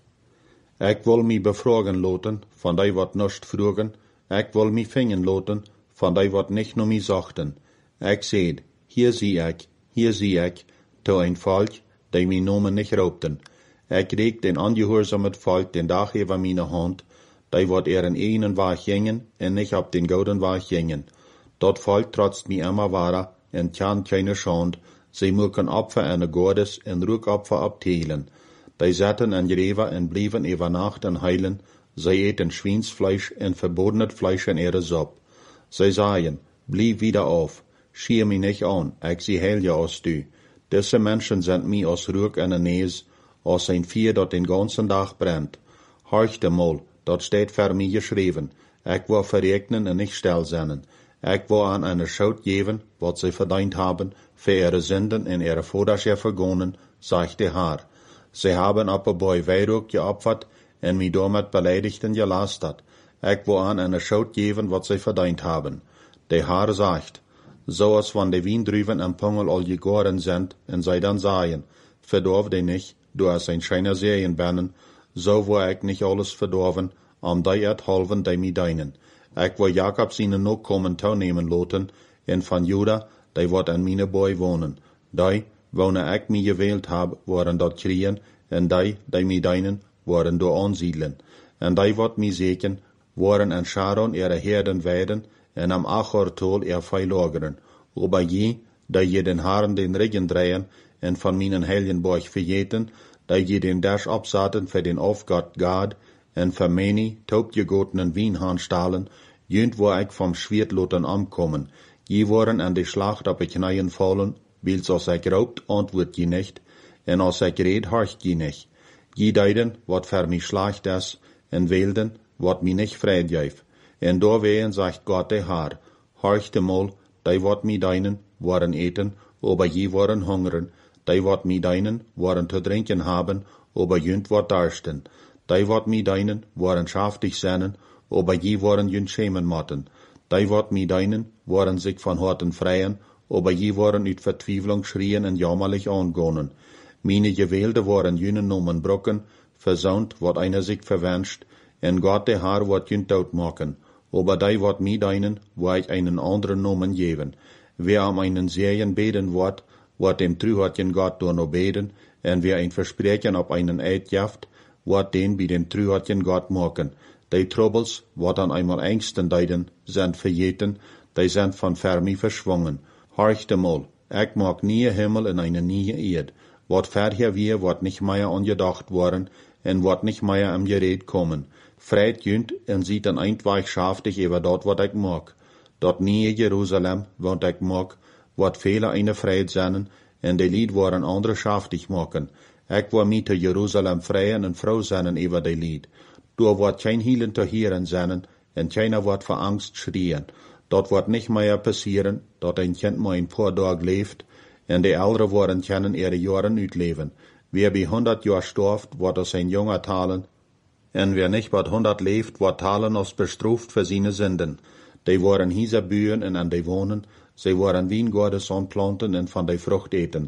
Ik wil mij bevragen loten, van die wat nicht vroegen, ik wil mij vingen loten, van die wat nicht nur mij zachten. Ik zeid, hier zie ik, hier zie ik, to een volk, die mijn nomen nicht raubten. Ik reek den ongehoorzamen volk den dag over mijn hand, die wat er in einen Weg gingen, en nicht op den gouden Weg gingen. Dat volk trotzt mij immer wahrer, en kan keine Schand, sie mögen Opfer en Gottes en Rückopfer abteilen. Die zetten en greven en blieven über Nacht en heilen, sie eten Schweinsfleisch en verbotenes Fleisch in ihre Suppe. Sie sagen, blieb wieder auf, schier mich nicht an, ich sie heil ja aus du. Diese Menschen sind mir aus Ruck en Nees, aus ein Vier, dat den ganzen Tag brennt. Horchte mal, dat steht für mich geschrieben. Ich will verregnen en nicht still sein. Ich will an eine Schuld geben, wat sie verdient haben, für ihre Sünden in ihre Vaterschaft vergonnen, sagt der Herr. Sie haben aber bei Weihrauch geopfert en mich damit beleidigt und gelastet. Ich will an eine Schuld geben, wat sie verdient haben. Der Herr sagt, so als wenn die Wiendrüben am Pungel all gegoren sind, en sie dann sagen, verdorf dich nicht, du hast ein scheiner Serienbernen, so wo ich nicht alles verdorven, am die erhalven, die mi deinen. Ich will Jakob seine Nachkommen teilnehmen loten, en von Juda, die wird an meine Boy wohnen. Die, wone ich mi gewählt hab, worden dort kriegen, en die, die mi deinen, worden dort ansiedeln. En die wird mi segen, worden an Sharon ihre Herden weiden, en am Achortol ihr Feil lagern. Aber je, die je den Haaren den Regen drehen, en von meinen heiligen Borg vergeten, die je den Dash absaten für den Aufgott Gad, en für meine taubgegotenen Wienhahn stahlen, jünd wo ich vom Schwertloten ankommen, je waren an die Schlacht ab die Kneien fallen, wils als ich raubt, antwort je nicht, en als ich red, horcht je nicht. Je deiden, wat für mich schlacht ist, en wählden, wat mi nicht freit geif. En doorween sagt Gott der Herr, horchte mal, die wat mi deinen, waren eten, aber je waren hungern, die wat mi deinen, waren zu trinken haben, aber jünd wat darsten. Die wat mi deinen, waren schaftig seinen, aber je waren jünd schämen motten. Die wat mi deinen, waren sich von Horten freien, aber je waren uit Vertwiefelung schrien en jammerlich angonen. Meine Gewählte waren jünen Nomen brocken, versaunt, wat einer sich verwünscht, en Gott der Herr wat jünd dood machen. Aber die wat mi deinen, wo ich einen anderen Nomen geben. Wer am einen Serien beten wird, wird dem Trühatjen Gott door no beten, en wer ein Versprechen auf einen Eid jaft, wird den bei dem Trühatjen Gott machen. Die Troubles, wat an einmal Ängsten deiden, sind verjeten, die sind von Fermi verschwungen. Horchte mal, ich mag nie Himmel in eine nie Erd. Wat verher wir, wird nicht mehr angedacht worden, en wird nicht mehr am Gerät kommen. Freit jünd en sieht dann eintweich schaftig über dort, wat ich mag. Dort nie Jerusalem, wat ich mag, wat viele eine Freit sennen, en die Lied waren andere schaftig machen. Ich war mit Jerusalem freien en froh sennen über die Lied. Du wird kein Hielen zu hören sennen, en keiner wird vor Angst schrien. Dort wird nicht mehr passieren, dort ein Kind mal ein paar Tage lebt, en die Ältere worden können ihre Jahren utleben. Wer bei hundert Jahr storft, wird aus ein junger talen, en wer nicht bei hundert lebt, wird talen als bestruft für seine Sünden. Die waren hieser Bühen en an die wohnen, sie waren Wiengordes anplanten en von der Frucht eten.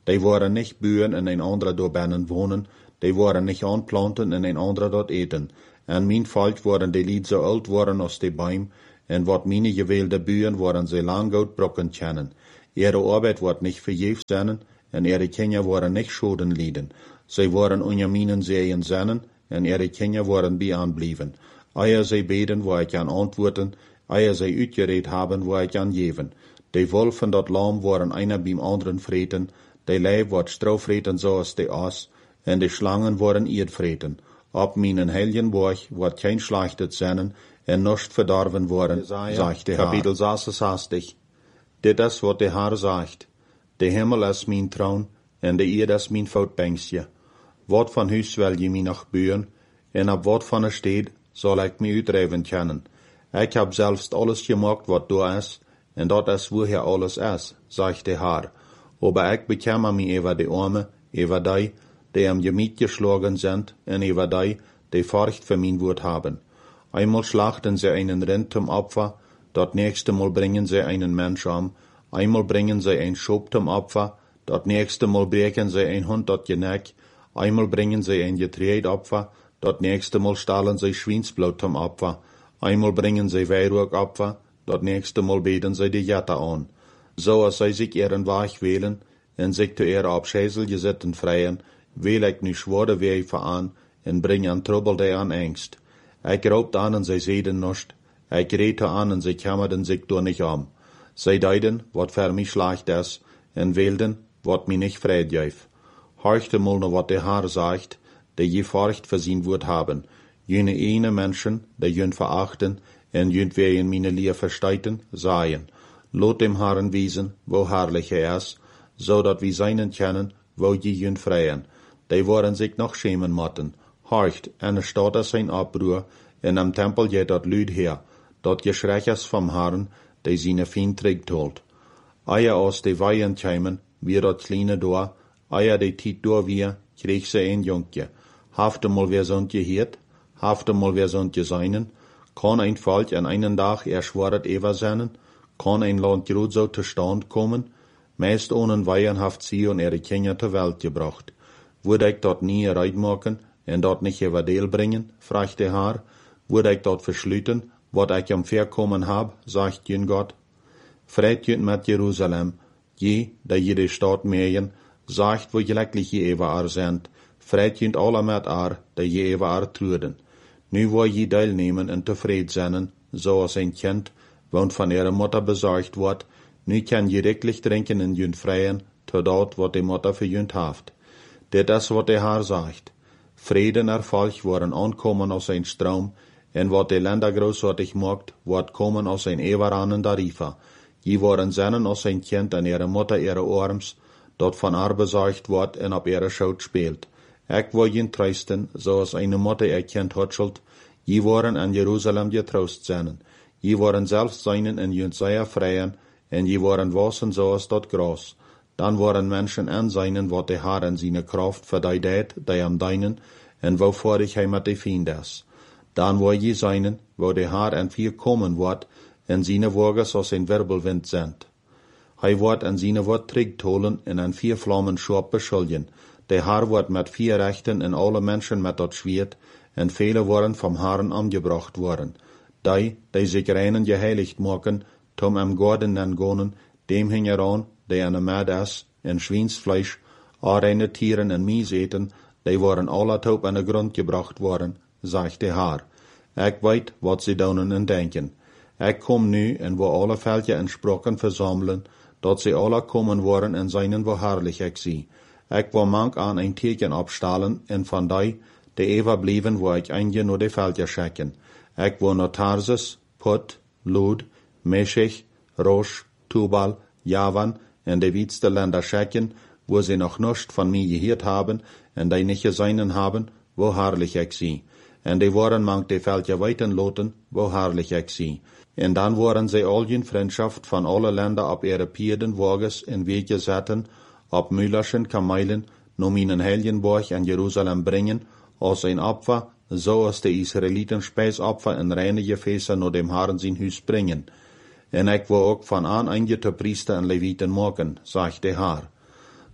Die waren nicht buren en een andere door binnen wonen, die waren nicht aanplanten en een andere dort eten. En mijn volk waren die lied zo oud worden als die boom, en wat meine gewählte buren waren ze lang goed brokken kennen. Ihre Arbeit wordt nicht vergeefs zijn, en ihre Kinder waren nicht Schulden lieden. Sie waren unter meinen Sehen sennen, en ihre Kinder waren bij aanblijven. Eier sie beten, wo ich kan antworten, eier sie uitgereed haben, wo ich kan geven. Die wolf van dat lam waren einer beim anderen vreten, die leib wordt strauvreten zoals de as, en de slangen waren eerdvreten. Op mijn helgen borg wordt geen slachtet zijn, en nicht verdorven worden, sagt der Kapitel sechsundsechzig. Dit is wat de Herr sagt. De Himmel is mijn troon, en de Erde is mijn voetbankje. Wat van huis wil je mij nog buren, en op wat van een stad zal ik mij uitdrijven kennen. Ik heb zelfs alles gemaakt wat daar is, en dat is woher alles is, sagt de Herr. Aber ik bekemme mij over de armen, over die, die am Gemiet geschlagen sind, en over die, die Furcht für mein Wort haben. Einmal schlachten sie einen Rind zum Opfer, dat nächste Mal bringen sie einen Mensch um, einmal bringen sie ein Schub zum Opfer, dat nächste Mal brechen sie ein Hund dat Geneck, einmal bringen sie ein Getreidopfer, dat nächste Mal stahlen sie Schweinsblut zum Opfer, einmal bringen sie Weihrauchopfer, dat nächste Mal beten sie die Jette an. So als sie sich ihren Weg wählen, en sich zu ihrer Abschäsel gesitten freien, will ich nicht schwore Wege an, en bring an Trouble die an Angst. Ich glaubt an, en sie sehen nicht, ich rede an, en sie kämmerten sich durch nicht um. Sie deiden, wat für mich schlecht ist, en wählten, wat mich nicht freit geif. Horchte mal noch, wat der Herr sagt, der je Furcht für sein Wort haben. Jene eine Menschen, die jün verachten, en jünt wer in meine Lehr versteiten, seien. Lot dem Herrn wiesen, wo herrlich er ist, so dat wir seinen kennen, wo je jün freien. Die waren sich noch schämen motten. Horcht, en staat es sein Abbruch, en am Tempel geht dat Lüd her, dat Geschrech ist vom Herrn, die seine Fien trägt holt. Eier aus de Weihen kämen, wir dat kleine Dor, eier de Tiet Dor wir, krieg se ein Junkje. Hafte mal wer sontje hiert, hafte mal wer sontje seinen, kann ein Volk an einen Tag erschworet ewer seinen, kann ein Land grad so zu Stand kommen, meist ohne Weihen haft sie und ihre Kinder zur Welt gebracht. Würde ich dort nie reit machen, en dort nicht über Deel bringen, fragt der Herr, würde ich dort verschlüten, wat ich am Verkommen hab, sagt jün Gott. Freit jün mit Jerusalem, je, da jede Stadt mähen, sagt, wo glücklich je ewer ar sind, freit jün alle mit ar, da je ewer ar truden. Nu wo je teilnehmen en tevreden zijn, so als ein Kind, woont von ihrer Mutter besorgt wordt, nu kann je reklich trinken in jün freien, to dort, wat die Mutter für jün haft. Dit is wat der Herr sagt. Frieden erfolg worden ankommen aus ein Strom, en wat de Länder großartig macht, wordt kommen aus ein Everanen Darifa. Je worden zennen aus ein Kind an ihre Mutter ihre Arms, dat von haar besorgt wordt en op ihre Schoot speelt. Ik wil jen trösten, zoals eine Mutter ihr Kind hutschelt, je worden an Jerusalem getrost zennen. Je worden zelfs seinen en jün sehr freien, en je worden wassen zoals dat gras. Dan worden Menschen an seinen, wat de Herr in seine Kraft für die deed, die am deinen, en wovor ich hij met de Fiend is. Dan wo je seinen, wo de Herr en vier kommen wordt, en seine Wogen als ein Wirbelwind sind. Hij wordt en seine Wort trägt holen en an vier Flammen schorp beschuldigen. De Herr wordt met vier Rechten en alle Menschen met dat Schwert, en viele worden vom Herrn angebracht worden. Die, die sich reinen geheiligt maken, tom am Gorden en gonen, dem hingeran, die an Mad is, en Schweinsfleisch, reine Tieren en Mies eten, die waren alle taub an de Grund gebracht worden, sagt der Herr. Ik weet wat sie doen en denken. Ik kom nu en wo alle Völker entsprochen versammeln, dat sie alle kommen worden en seinen wo herrlich ik zie. Ik wil mank aan ein Tierchen abstahlen en van die, die ever blieben, wo ik einje nur de Völker schecken. Ik wil naar Tarsus, Put, Lud, Meshech, Rosh, Tubal, Javan en de wietste Länder schecken, wo sie noch nicht von mir gehört haben en die nicht seinen haben, wo herrlich ik zie. En die waren mank de Völker weiten loten, wo herrlich ik zie. En dan waren sie all in Freundschaft von alle Länder op ihre Pierden Wages in Weg gesetten, op Müllerschen Kamelen, no minen Helgenborg an Jerusalem bringen, als ein Opfer, so als die Israeliten Speisopfer in reine Gefäße no dem Herrn sein Hus bringen. En ik wil ook van aan eingete Priester en Leviten maken, sagt der Herr.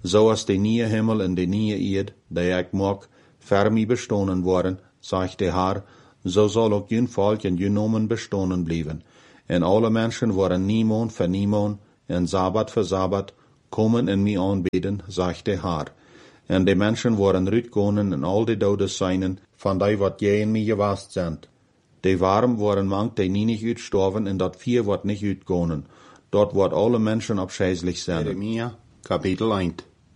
Zo als de nieuwe Himmel en de nieuwe Erde, die ik mag, ver mij bestonen worden, zegt de Heer, zo zal ook jun volk en jun nomen bestonen blijven. En alle mensen worden niemand voor niemand, en Sabbat voor Sabbat, komen en mij aanbidden, zegt de Heer. En de mensen worden uitkomen en al de doden zijn, van die wat jij en mij gewaast zijn. De warm worden mank die niet uitstorven en dat vier wordt niet uitkomen. Dort wordt alle mensen afscheidelijk zijn. Jeremia, kapitel één.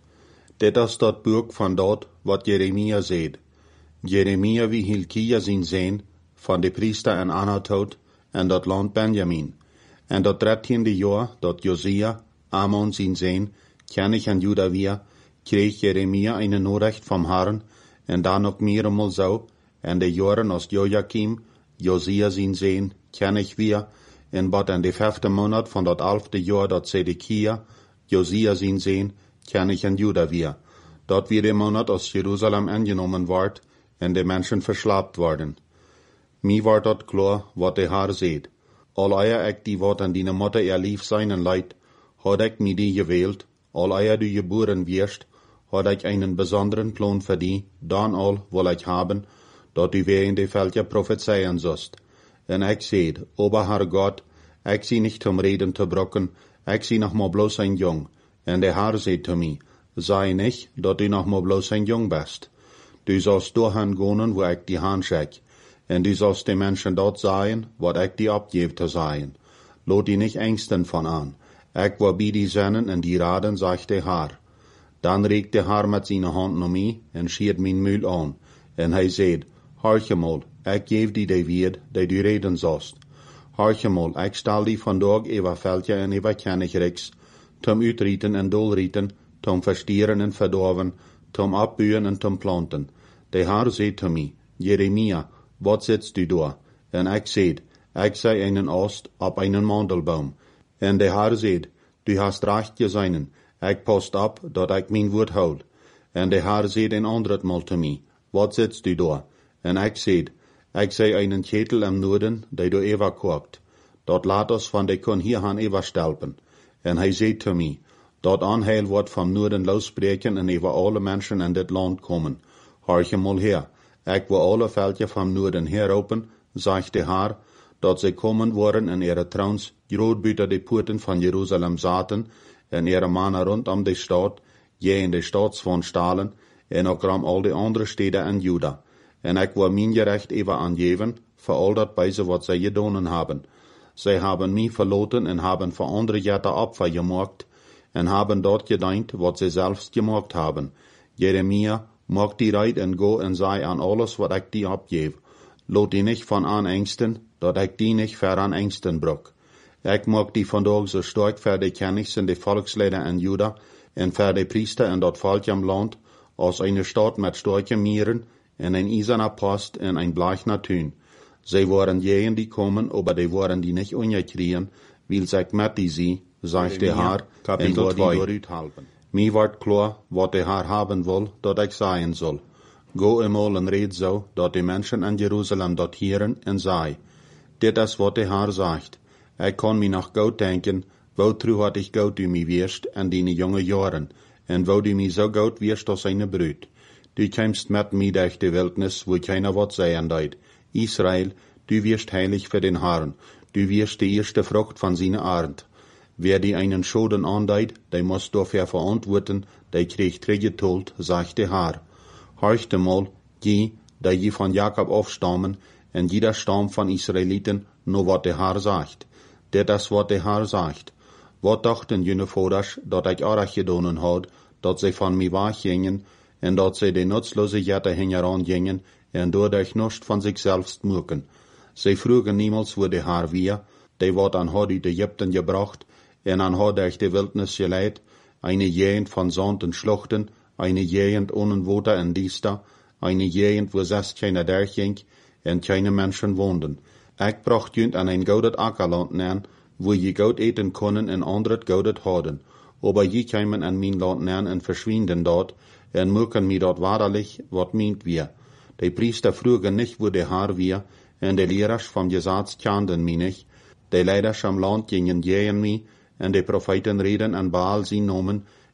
Dit is dat boek van dat wat Jeremia zegt. Jeremia wie Hilkia zijn zijn, van de priester en Anatot, en dat land Benjamin. En dat dertiende jaar, dat Josia, Amon zijn zijn, König en Juda weer, kreeg Jeremia een Norecht vom Herrn, en dan ook meer eenmaal zo, en de jaren als Joachim, Josia zijn zijn, König weer, en wat in de vijfde maand van dat elfde jaar dat Zedekia, Josia zijn zijn, König en Juda weer. Dat weer de maand als Jeruzalem ingenomen wordt, en de mensen verslaapt worden. Mij wordt dat klaar, wat de Heer zegt. Al eer ik die wat aan die motte er lief zijn en leid, had ik mij die gewählt, al eer du geboren wirst, had ik einen besonderen plan für die, dan al wil ik haben, dat u weer in de veldje prophezeien zost. En ik zeid, Ober Herr Gott, ik zie nicht om reden te brokken, ik zie nog maar bloos een jong. En de Herr zei te mij, sei nicht, dat u nog maar bloos een jong bist. Du sollst doorgaan gaan, wo ik die Hand schek. En du sollst de mensen dort zijn, wat ik die opgeef te zijn. Lot die nicht ängsten van aan. Ik wil bij die zennen en die raden, zegt de Herr. Dan reikt de Herr met zijn hand naar mij en schiert mijn muil aan. En hij zei, horch eenmaal, ik geef die de wierd, die du reden zost. Horch eenmaal, ik stel die vandaag over veldje en over Königrijks, tom uitrieten en dolrieten, tom verstieren en verdorven, tom opbuien en tom planten. De Herr zei te mij, Jeremia, wat zitst du daar? En ik zei, ik sei einen Ost op einen Mandelbaum. En de Herr zei, du hast recht geseinen, ik post op, dat ik mijn woord houd. En de Herr zei een anderet mal te mij, wat zitst du daar? En ik zei, ik sei einen Ketel am Noorden, die du Eva koopt. Dat laat ons van de kon hier gaan Eva stelpen. En hij zei te mij, dat aanheil wordt van Noorden losbreken en over alle mensen in dit land komen. Horch eenmaal her, ik wil alle veldje van Noorden heropen, zegt de Heer, dat ze komen worden en ihre trouwens groot buiten de poorten van Jeruzalem zaten, en ihre mannen rondom de stad, je in de stad van stalen, en ook ram al de andere steden in Juda. En ik wil mijn gerecht even aangeven, voor al dat bij ze wat zij gedaan hebben. Zij hebben mij verloten en hebben voor andere jette Opfer gemaakt, en hebben dort gedenkt, wat zij zelfs gemaakt hebben. Jeremia, maak die rijdt en go en zei aan alles wat ik die opgeef. Lot die nicht van aan engsten, dat ik die nicht ver aan engsten brok. Ik maak die vandaag zo sterk voor de kennigs en de volksleden in Juda, en voor de priester en dat volk am land, als eine stad met sterke mieren, en een eiserner post en een bleichner tuin. Zij waren jenen die komen, aber die waren die nicht ungekriegen, weil zij met die zie, zegt de Heer, en door die dooruthalpen. Mij wordt klaar, wat de Heer haben wil, dat ik zeggen zal. Go eenmaal en red zo, dat de mensen in Jeruzalem dat hieren en zei. Dit is wat de Heer zegt. Ik kan mij nog goed denken, wo tru had ik goed u mij wierst en die jonge jaren, en wo du mij zo goed wierst als een bruid. Du kämst met mij durch de wildnis, wo keiner wat zeggen deed. Israel, du wirst heilig für den Herrn, du wirst die erste Frucht von seiner Art. Wer die einen Schoden andeit, der muss dafür verantworten, der kriegt Trägetult, sagt der Herr. Horcht einmal, je, da je von Jakob aufstammen, en jeder Stamm von Israeliten, nur wat der Herr sagt. Dit is wat der Herr sagt. Wat dachten jene Voders, dat ik arach gedonen had, dat zij van mij weggingen, en dat zij de nutzlose Jette hingeran gingen, en doordat nicht van zichzelf moeken. Zij vroegen niemals wo de Herr weer, die wat aan had uit Egypten gebracht, en aan had durch de wildnis geleid, eine Gegend van Sand en Schluchten, eine Gegend ohne Water en Diesta, eine Gegend wo zes keine durchging, en keine Menschen woonden. Ik bracht junt aan een goudet Ackerland neer, wo je goud eten konnen en anderen goudet hadden. Aber je kämen an mijn land neer en verschwinden dort, en moeken mi dort wahrlich, wat meint wir. Die Priester vroegen nicht, wo der Herr wir, en de Lehrers vom Gesetz kannten mi nicht. Die Leiders am Land gingen gegen mi, en de Propheten reden an Baal sie nomen,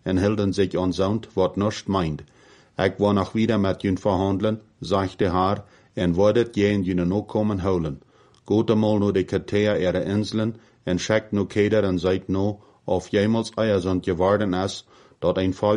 en hielden sich onzond wat nust meint. Ik wou nog wieder met jun verhandelen, sagte haar, en wordet je in jun ook komen houden. Goed eenmaal nu de katea ihre Inseln, en schickt nu keder en seid nu, of jemals eier sind geworden is, dat een